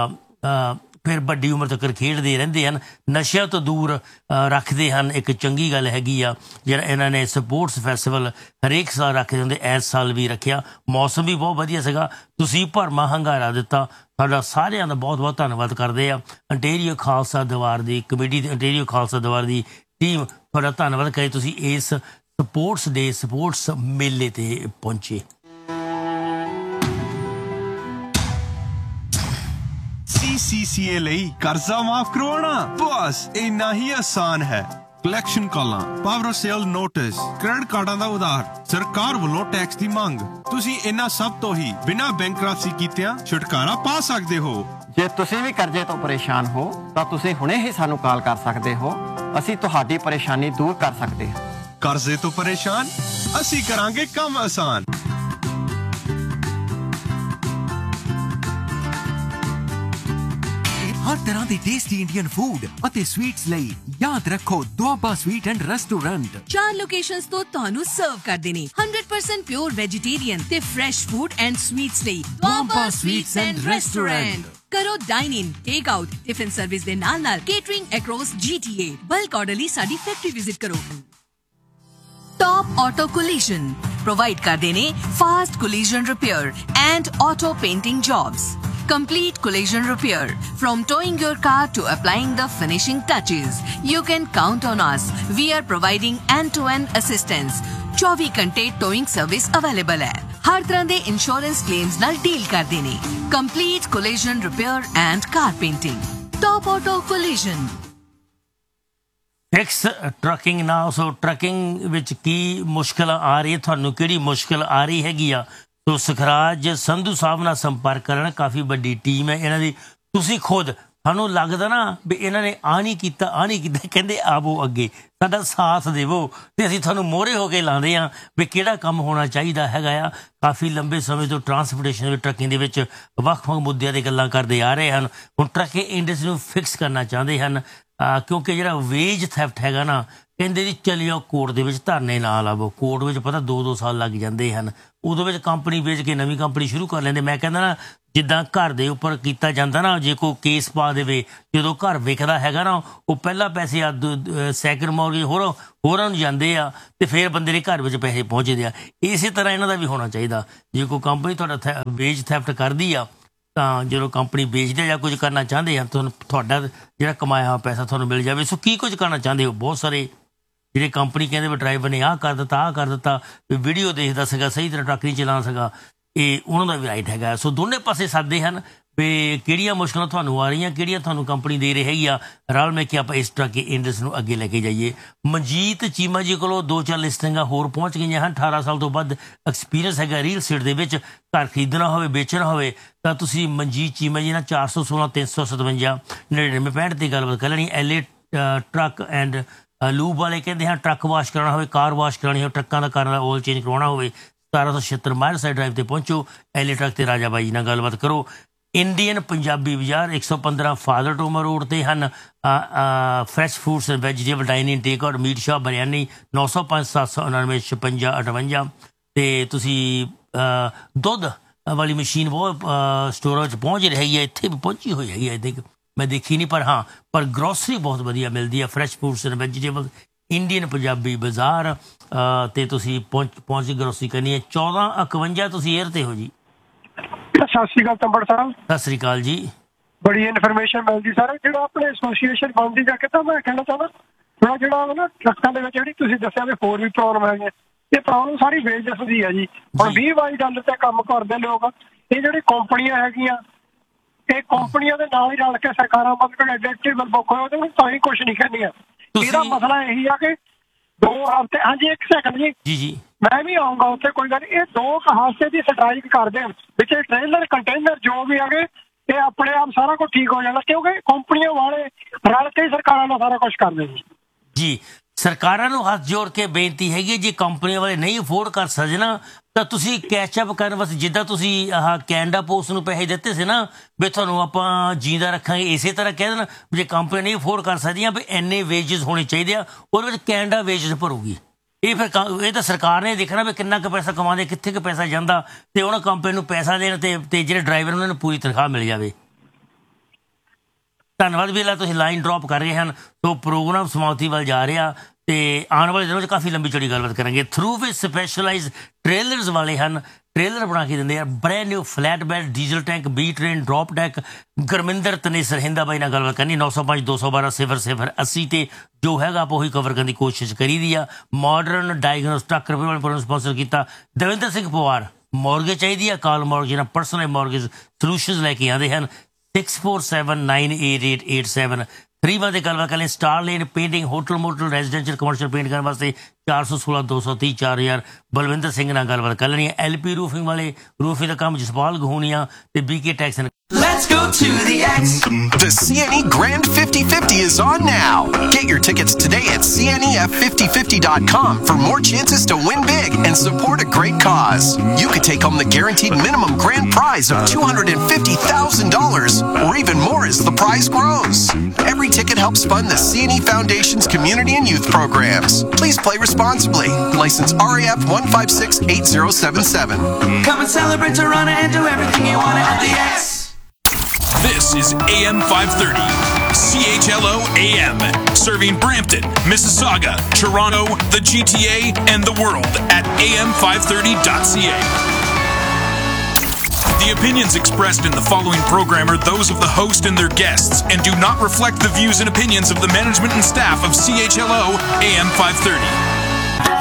ਫਿਰ ਵੱਡੀ ਉਮਰ ਤੱਕ ਖੇਡਦੇ ਰਹਿੰਦੇ ਹਨ, ਨਸ਼ਿਆਂ ਤੋਂ ਦੂਰ ਰੱਖਦੇ ਹਨ। ਇੱਕ ਚੰਗੀ ਗੱਲ ਹੈਗੀ ਆ ਜਿਹੜਾ ਇਹਨਾਂ ਨੇ ਸਪੋਰਟਸ ਫੈਸਟੀਵਲ ਹਰੇਕ ਸਾਲ ਰੱਖਦੇ ਹੁੰਦੇ, ਇਸ ਸਾਲ ਵੀ ਰੱਖਿਆ। ਮੌਸਮ ਵੀ ਬਹੁਤ ਵਧੀਆ ਸੀਗਾ, ਤੁਸੀਂ ਭਰਵਾਂ ਹੰਗਾਰਾ ਦਿੱਤਾ, ਤੁਹਾਡਾ ਸਾਰਿਆਂ ਦਾ ਬਹੁਤ ਬਹੁਤ ਧੰਨਵਾਦ ਕਰਦੇ ਆ। ਅੰਟੇਰੀਓ ਖਾਲਸਾ ਦਰਬਾਰ ਦੀ ਕਮੇਟੀ ਤੇ ਅੰਟੇਰੀਓ ਖਾਲਸਾ ਦਰਬਾਰ ਦੀ ਟੀਮ, ਤੁਹਾਡਾ ਧੰਨਵਾਦ ਕਰੇ ਤੁਸੀਂ ਇਸ ਸਪੋਰਟਸ ਡੇ ਸਪੋਰਟਸ ਮੇਲੇ ਤੇ ਪਹੁੰਚੇ। CCCA ਲਈ ਕਰਜ਼ਾ ਮਾਫ ਕਰਵਾਉਣਾ ਬਸ ਇੰਨਾ ਹੀ ਆਸਾਨ ਹੈ। ਕਲੈਕਸ਼ਨ ਕਾਲਾਂ, power of sale notice, credit ਕਾਰਡਾਂ ਦਾ ਉਧਾਰ, ਸਰਕਾਰ ਵੱਲੋਂ ਟੈਕਸ ਦੀ ਮੰਗ, ਤੁਸੀਂ ਇਹਨਾਂ ਸਭ ਤੋਂ ਹੀ ਬਿਨਾਂ ਬੈਂਕਰਪਸੀ ਕੀਤਿਆਂ ਛੁਟਕਾਰਾ ਪਾ ਸਕਦੇ ਹੋ। ਜੇ ਤੁਸੀਂ ਵੀ ਕਰਜ਼ੇ ਤੋਂ ਪਰੇਸ਼ਾਨ ਹੋ ਤਾਂ ਤੁਸੀਂ ਹੁਣੇ ਹੀ ਸਾਨੂੰ ਕਾਲ ਕਰ ਸਕਦੇ ਹੋ, ਅਸੀਂ ਤੁਹਾਡੀ ਪਰੇਸ਼ਾਨੀ ਦੂਰ ਕਰ ਸਕਦੇ ਹਾਂ। ਕਰਜ਼ੇ ਤੋਂ ਪਰੇਸ਼ਾਨ, ਅਸੀਂ ਕਰਾਂਗੇ ਕੰਮ ਆਸਾਨ। ਹਰ ਤਰ੍ਹਾਂ ਦੇ ਟੇਸਟੀ ਇੰਡੀਅਨ ਫੂਡ ਅਤੇ ਸਵੀਟਸ ਲਈ ਯਾਦ ਰੱਖੋ Doaba sweet and restaurant. 4 locations ਤੋਂ ਤੁਹਾਨੂੰ ਸਰਵ ਕਰਦੇ ਨੇ 100% ਪਿਓਰ ਵੈਜੀਟੇਰੀਅਨ ਤੇ ਫਰੈਸ਼ ਫੂਡ ਐਂਡ ਸਵੀਟਸ ਲਈ ਦੁਆਬਾ ਸਵੀਟਸ ਐਂਡ ਰੈਸਟੋਰੈਂਟ। ਕਰੋ ਡਾਈਨ ਇਨ, ਟੇਕ ਆਊਟ, ਟਿਫਿਨ ਸਰਵਿਸ ਦੇ ਨਾਲ ਕੇਟਰਿੰਗ ਅਕ੍ਰੋਸ GTA। ਬਲਕ ਆਰਡਰ ਲਈ ਸਾਡੀ ਫੈਕਟਰੀ ਵਿਜ਼ਿਟ ਕਰੋ। ਟੌਪ ਆਟੋ ਕੋਲੀਜਨ ਪ੍ਰੋਵਾਈਡ ਕਰਦੇ ਨੇ fast collision repair and auto painting jobs. Complete collision repair. From towing your car to applying the finishing touches, you can count on us. We are providing end-to-end assistance. 24 ਘੰਟੇ towing service available ਹੈ। ਹਰ ਤਰ੍ਹਾਂ ਦੇ insurance claims ਨਾਲ deal ਕਰਦੇ ਨੇ। Complete collision repair and car painting. Top Auto Collision. Fix trucking ਨਾਲ, ਸੋ trucking ਵਿੱਚ ਕੀ ਮੁਸ਼ਕਿਲ ਆ ਰਹੀ ਹੈ, ਤੁਹਾਨੂੰ ਕਿਹੜੀ ਮੁਸ਼ਕਿਲ ਆ ਰਹੀ ਹੈਗੀ ਆ, ਸੋ ਸੁਖਰਾਜ ਸੰਧੂ ਸਾਹਿਬ ਨਾਲ ਸੰਪਰਕ ਕਰਨ। ਕਾਫੀ ਵੱਡੀ ਟੀਮ ਹੈ ਇਹਨਾਂ ਦੀ। ਤੁਸੀਂ ਖੁਦ ਸਾਨੂੰ ਲੱਗਦਾ ਨਾ ਵੀ ਇਹਨਾਂ ਨੇ ਆਹ ਨਹੀਂ ਕੀਤਾ, ਕਹਿੰਦੇ ਆਵੋ ਅੱਗੇ ਸਾਡਾ ਸਾਥ ਦੇਵੋ, ਅਤੇ ਅਸੀਂ ਤੁਹਾਨੂੰ ਮੋਹਰੇ ਹੋ ਕੇ ਲਾਉਂਦੇ ਹਾਂ ਵੀ ਕਿਹੜਾ ਕੰਮ ਹੋਣਾ ਚਾਹੀਦਾ ਹੈਗਾ ਆ। ਕਾਫੀ ਲੰਬੇ ਸਮੇਂ ਤੋਂ ਟਰਾਂਸਪੋਰਟੇਸ਼ਨ ਵਿੱਚ ਟਰੱਕਿੰਗ ਦੇ ਵਿੱਚ ਵੱਖ-ਵੱਖ ਮੁੱਦਿਆਂ 'ਤੇ ਗੱਲਾਂ ਕਰਦੇ ਆ ਰਹੇ ਹਨ। ਹੁਣ ਟਰੱਕਿੰਗ ਇੰਡਸਟਰੀ ਨੂੰ ਫਿਕਸ ਕਰਨਾ ਚਾਹੁੰਦੇ ਹਨ, ਕਿਉਂਕਿ ਜਿਹੜਾ ਵੇਜ ਥੈਫਟ ਹੈਗਾ ਨਾ, ਕਹਿੰਦੇ ਜੀ ਚੱਲ ਜਾਓ ਕੋਰਟ ਦੇ ਵਿੱਚ ਧਰਨੇ ਨਾ ਲਾਵੋ। ਕੋਰਟ ਵਿੱਚ ਪਤਾ 2-2 ਸਾਲ ਲੱਗ ਜਾਂਦੇ ਹਨ, ਉਦੋਂ ਵਿੱਚ ਕੰਪਨੀ ਵੇਚ ਕੇ ਨਵੀਂ ਕੰਪਨੀ ਸ਼ੁਰੂ ਕਰ ਲੈਂਦੇ। ਮੈਂ ਕਹਿੰਦਾ ਨਾ ਜਿੱਦਾਂ ਘਰ ਦੇ ਉੱਪਰ ਕੀਤਾ ਜਾਂਦਾ ਨਾ, ਜੇ ਕੋਈ ਕੇਸ ਪਾ ਦੇਵੇ, ਜਦੋਂ ਘਰ ਵਿਕਦਾ ਹੈਗਾ ਨਾ, ਉਹ ਪਹਿਲਾਂ ਪੈਸੇ ਸੈਕਿੰਡ ਮੌਰਗੇਜ ਹੋਰਾਂ ਨੂੰ ਜਾਂਦੇ ਆ ਤੇ ਫਿਰ ਬੰਦੇ ਦੇ ਘਰ ਵਿੱਚ ਪੈਸੇ ਪਹੁੰਚਦੇ ਆ। ਇਸੇ ਤਰ੍ਹਾਂ ਇਹਨਾਂ ਦਾ ਵੀ ਹੋਣਾ ਚਾਹੀਦਾ। ਜੇ ਕੋਈ ਕੰਪਨੀ ਤੁਹਾਡਾ ਵੇਜ ਥੈਫਟ ਕਰਦੀ ਆ ਤਾਂ ਜਦੋਂ ਕੰਪਨੀ ਵੇਚਦੇ ਜਾਂ ਕੁਝ ਕਰਨਾ ਚਾਹੁੰਦੇ ਆ, ਤੁਹਾਨੂੰ ਤੁਹਾਡਾ ਜਿਹੜਾ ਕਮਾਇਆ ਹੋਇਆ ਪੈਸਾ ਤੁਹਾਨੂੰ ਮਿਲ ਜਾਵੇ। ਸੋ ਕੀ ਕੁਝ ਕਰਨਾ ਚਾਹੁੰਦੇ ਹੋ? ਬਹੁਤ ਸਾਰੇ ਜਿਹੜੇ ਕੰਪਨੀ ਕਹਿੰਦੇ ਵੀ ਡਰਾਈਵਰ ਨੇ ਆਹ ਕਰ ਦਿੱਤਾ, ਵੀ ਵੀਡੀਓ ਦੇਖਦਾ ਸੀਗਾ, ਸਹੀ ਤਰ੍ਹਾਂ ਟਰੱਕ ਨਹੀਂ ਚਲਾ ਸਗਾ, ਇਹ ਉਹਨਾਂ ਦਾ ਵੀ ਰਾਈਟ ਹੈਗਾ। ਸੋ ਦੋਨੇ ਪਾਸੇ ਸਾਦੇ ਹਨ ਵੀ ਕਿਹੜੀਆਂ ਮੁਸ਼ਕਲਾਂ ਤੁਹਾਨੂੰ ਆ ਰਹੀਆਂ, ਕਿਹੜੀਆਂ ਤੁਹਾਨੂੰ ਕੰਪਨੀ ਦੇ ਰਹੀ ਆ, ਰਲ ਮਿਲ ਕੇ ਆਪਾਂ ਇਸ ਟਰੱਕ ਇੰਡਸਟਰੀ ਨੂੰ ਅੱਗੇ ਲੈ ਕੇ ਜਾਈਏ। ਮਨਜੀਤ ਚੀਮਾ ਜੀ ਕੋਲੋਂ 2-4 ਲਿਸਟਿੰਗਾਂ ਹੋਰ ਪਹੁੰਚ ਗਈਆਂ ਹਨ। 18 ਸਾਲ ਤੋਂ ਵੱਧ ਐਕਸਪੀਰੀਅੰਸ ਹੈਗਾ ਰੀਅਲ ਸਟੇਟ ਦੇ ਵਿੱਚ। ਘਰ ਖਰੀਦਣਾ ਹੋਵੇ, ਵੇਚਣਾ ਹੋਵੇ ਤਾਂ ਤੁਸੀਂ ਮਨਜੀਤ ਚੀਮਾ ਜੀ ਨਾਲ 416 357 9965 ਤੇ ਗੱਲਬਾਤ ਕਰ ਲੈਣੀ। LA ਟਰੱਕ ਐਂਡ ਲੂਬ ਵਾਲੇ ਕਹਿੰਦੇ ਹਨ ਟਰੱਕ ਵਾਸ਼ ਕਰਾਉਣਾ ਹੋਵੇ, ਕਾਰ ਵਾਸ਼ ਕਰਾਉਣੀ ਹੋਵੇ, ਟਰੱਕਾਂ ਦਾ ਕਾਰਾਂ ਦਾ ਆਇਲ ਚੇਂਜ ਕਰਵਾਉਣਾ ਹੋਵੇ, 1776 ਮਾਇਲ ਸਾਈਡ ਡਰਾਈਵ ਤੇ ਪਹੁੰਚੋ। LA ਟਰੱਕ ਤੇ ਰਾਜਾ ਬਾਈ ਨਾਲ ਗੱਲਬਾਤ ਕਰੋ। ਇੰਡੀਅਨ ਪੰਜਾਬੀ ਬਾਜ਼ਾਰ 115 ਫਾਦਰ ਟੋਮਾ ਰੋਡ ਤੇ ਹਨ। Fresh foods and vegetable dining take out meat shop biryani 905 799 56 58 ਤੇ ਤੁਸੀਂ ਦੁੱਧ ਵਾਲੀ ਮਸ਼ੀਨ ਬਹੁਤ ਸਟੋਰਾਂ 'ਚ ਪਹੁੰਚ ਰਹੀ ਹੈ, ਇੱਥੇ ਵੀ ਪਹੁੰਚੀ ਹੋਈ ਹੈਗੀ। ਆਈ ਥਿੰਕ ਮੈਂ ਦੇਖੀ ਨਹੀਂ, ਪਰ ਗਰੋਸਰੀ ਬਹੁਤ ਵਧੀਆ ਮਿਲਦੀ ਹੈ। Fresh foods and vegetable Indian Punjabi ਬਾਜ਼ਾਰ ਤੇ ਤੁਸੀਂ ਪਹੁੰਚ ਕੇ ਗਰੋਸਰੀ ਕਰਨੀ ਹੈ। 1451 ਤੁਸੀਂ 에ਅਰ ਤੇ ਹੋ ਜੀ। ਸਤਿ ਸ਼੍ਰੀ ਅਕਾਲ ਤੰਬੜ ਸਾਹਿਬ। ਸਤਿ ਸ਼੍ਰੀ ਅਕਾਲ ਜੀ। ਬੜੀ ਇਨਫੋਰਮੇਸ਼ਨ ਮਿਲਦੀ ਸਰ। ਜਿਹੜਾ ਆਪਣੇ ਐਸੋਸੀਏਸ਼ਨ ਬਣਦੀ ਜਾ ਕੇ ਤਾਂ ਮੈਂ ਕਹਿਣਾ ਚਾਹੁੰਦਾ ਥੋੜਾ ਜਿਹੜਾ ਨਾ ਟਰੱਕਾਂ ਦੇ ਵਿੱਚ ਜਿਹੜੀ ਤੁਸੀਂ ਦੱਸਿਆ ਵੀ ਹੋਰ ਵੀ ਪ੍ਰੋਬਲਮ ਹੈਗੀਆਂ, ਇਹ ਪ੍ਰੋਬਲਮ ਸਾਰੀ ਵੇਜਸ ਦੀ ਹੈ ਜੀ। ਹੁਣ 20-22 ਤੇ ਕੰਮ ਕਰਦੇ ਲੋਕ, ਇਹ ਜਿਹੜੀ ਕੰਪਨੀਆਂ ਹੈਗੀਆਂ, ਇਹ ਕੰਪਨੀਆਂ ਦੇ ਨਾਲ ਹੀ ਰਲ ਕੇ ਸਰਕਾਰਾਂ ਮਤਲਬ ਐਡਿਕਟਿਵ ਬੁੱਕ ਹੋਏ ਉਹਦੇ ਵਿੱਚ ਤਾਂ ਹੀ ਕੁਛ ਨਹੀਂ ਕਹਿੰਦੀਆਂ। ਇਹਦਾ ਮਸਲਾ ਇਹੀ ਆ ਕਿ 2 ਹਫ਼ਤੇ, ਹਾਂਜੀ 1 ਸੈਕਿੰਡ ਜੀ, ਮੈਂ ਵੀ ਆਊਂਗਾ ਉੱਥੇ, ਕੋਈ ਗੱਲ। ਇਹ 2 ਹਫ਼ਤੇ ਦੀ ਸਟ੍ਰਾਈਕ ਕਰਦੇ ਵਿੱਚ ਟ੍ਰੇਲਰ ਕੰਟੇਨਰ ਜੋ ਵੀ ਹੈਗੇ, ਇਹ ਆਪਣੇ ਆਪ ਸਾਰਾ ਕੁਝ ਠੀਕ ਹੋ ਜਾਣਾ, ਕਿਉਂਕਿ ਕੰਪਨੀਆਂ ਵਾਲੇ ਰਲ ਕੇ ਸਰਕਾਰਾਂ ਨਾਲ ਸਾਰਾ ਕੁਝ ਕਰਦੇ ਜੀ। ਸਰਕਾਰਾਂ ਨੂੰ ਹੱਥ ਜੋੜ ਕੇ ਬੇਨਤੀ ਹੈਗੀ, ਜੇ ਕੰਪਨੀਆਂ ਵਾਲੇ ਨਹੀਂ ਅਫੋਰਡ ਕਰ ਸਕਦੇ ਨਾ ਤਾਂ ਤੁਸੀਂ ਕੈਚਅਪ ਕਰਨ ਵਾਸਤੇ, ਜਿੱਦਾਂ ਤੁਸੀਂ ਆਹ ਕੈਨੇਡਾ ਪੋਸਟ ਨੂੰ ਪੈਸੇ ਦਿੱਤੇ ਸੀ ਨਾ ਵੀ ਤੁਹਾਨੂੰ ਆਪਾਂ ਜੀਂਦਾ ਰੱਖਾਂਗੇ, ਇਸੇ ਤਰ੍ਹਾਂ ਕਹਿ ਦੇਣ ਜੇ ਕੰਪਨੀ ਨਹੀਂ ਅਫੋਰਡ ਕਰ ਸਕਦੀਆਂ ਵੀ ਇੰਨੇ ਵੇਜਸ ਹੋਣੇ ਚਾਹੀਦੇ ਆ, ਉਹਦੇ ਵਿੱਚ ਕੈਨੇਡਾ ਵੇਜਸ ਭਰੂਗੀ। ਇਹ ਫਿਰ ਇਹ ਤਾਂ ਸਰਕਾਰ ਨੇ ਦੇਖਣਾ ਵੀ ਕਿੰਨਾ ਕੁ ਪੈਸਾ ਕਮਾਉਂਦੇ, ਕਿੱਥੇ ਕੁ ਪੈਸਾ ਜਾਂਦਾ, ਤੇ ਉਹਨਾਂ ਕੰਪਨੀ ਨੂੰ ਪੈਸਾ ਦੇਣ ਤੇ ਜਿਹੜੇ ਡਰਾਈਵਰ ਉਹਨਾਂ ਨੂੰ ਪੂਰੀ ਤਨਖਾਹ ਮਿਲ ਜਾਵੇ। ਧੰਨਵਾਦ ਵੀਲਾ, ਤੁਸੀਂ ਲਾਈਨ ਡ੍ਰੌਪ ਕਰ ਰਹੇ ਹਨ। ਸੋ ਪ੍ਰੋਗਰਾਮ ਸਮਾਪਤੀ ਵੱਲ ਜਾ ਰਿਹਾ ਤੇ ਆਉਣ ਵਾਲੇ ਦਿਨਾਂ 'ਚ ਕਾਫੀ ਲੰਬੀ ਚੌੜੀ ਗੱਲਬਾਤ ਕਰਾਂਗੇ। ਥਰੂ ਵਿੱਚ ਸਪੈਸ਼ਲਾਈਜ਼ ਟ੍ਰੇਲਰਸ ਵਾਲੇ ਹਨ, ਟ੍ਰੇਲਰ ਬਣਾ ਕੇ ਦਿੰਦੇ ਆ, brand new flat bed, diesel tank, B train, drop deck. Gurminder ਤਨੇਸਰ Hinda ਬਾਈ ਨਾਲ ਗੱਲਬਾਤ ਕਰਨੀ 905 212 0080 ਤੇ ਜੋ ਹੈਗਾ ਆਪਾਂ ਉਹੀ ਕਵਰ ਕਰਨ ਦੀ ਕੋਸ਼ਿਸ਼ ਕਰੀ ਦੀ ਆ। Modern diagnose truck repair programme sponsor ਕੀਤਾ ਦਵਿੰਦਰ ਸਿੰਘ ਪਵਾਰ। ਮੌਰਗੇਜ ਚਾਹੀਦੀ ਆ, ਕਾਲ ਮੌਰਗੇਜ ਨਾਲ ਪਰਸਨਲ ਮੌਰਗੇਜ ਸੋਲੂਸ਼ਨਸ ਲੈ ਕੇ ਆਉਂਦੇ ਹਨ। 64798887 3 ਦੇ ਗੱਲਬਾਤ ਕਰ ਲਈ। Star lane painting, hotel motel residential commercial paint ਕਰਨ ਵਾਸਤੇ 416 230 4000 ਬਲਵਿੰਦਰ ਸਿੰਘ ਨਾਲ ਗੱਲਬਾਤ ਕਰ ਲੈਣੀ ਹੈ। LP ਰੂਫਿੰਗ ਵਾਲੇ ਰੂਫਿੰਗ ਦਾ ਕੰਮ ਜਸਪਾਲ ਗਹੂਨੀਆ ਤੇ BK tax. Let's go to the X. The CNE Grand 50/50 is on now. Get your tickets today at cnef5050.com for more chances to win big and support a great cause. You could take home the guaranteed minimum grand prize of $250,000 or even more as the prize grows. Every ticket helps fund the CNE Foundation's community and youth programs. Please play responsibly. License RAF 1568077. Come and celebrate Toronto and do everything you want at the X. This is AM 530, CHLO AM, serving Brampton, Mississauga, Toronto, the GTA, and the world at am530.ca. The opinions expressed in the following program are those of the host and their guests and do not reflect the views and opinions of the management and staff of CHLO AM 530.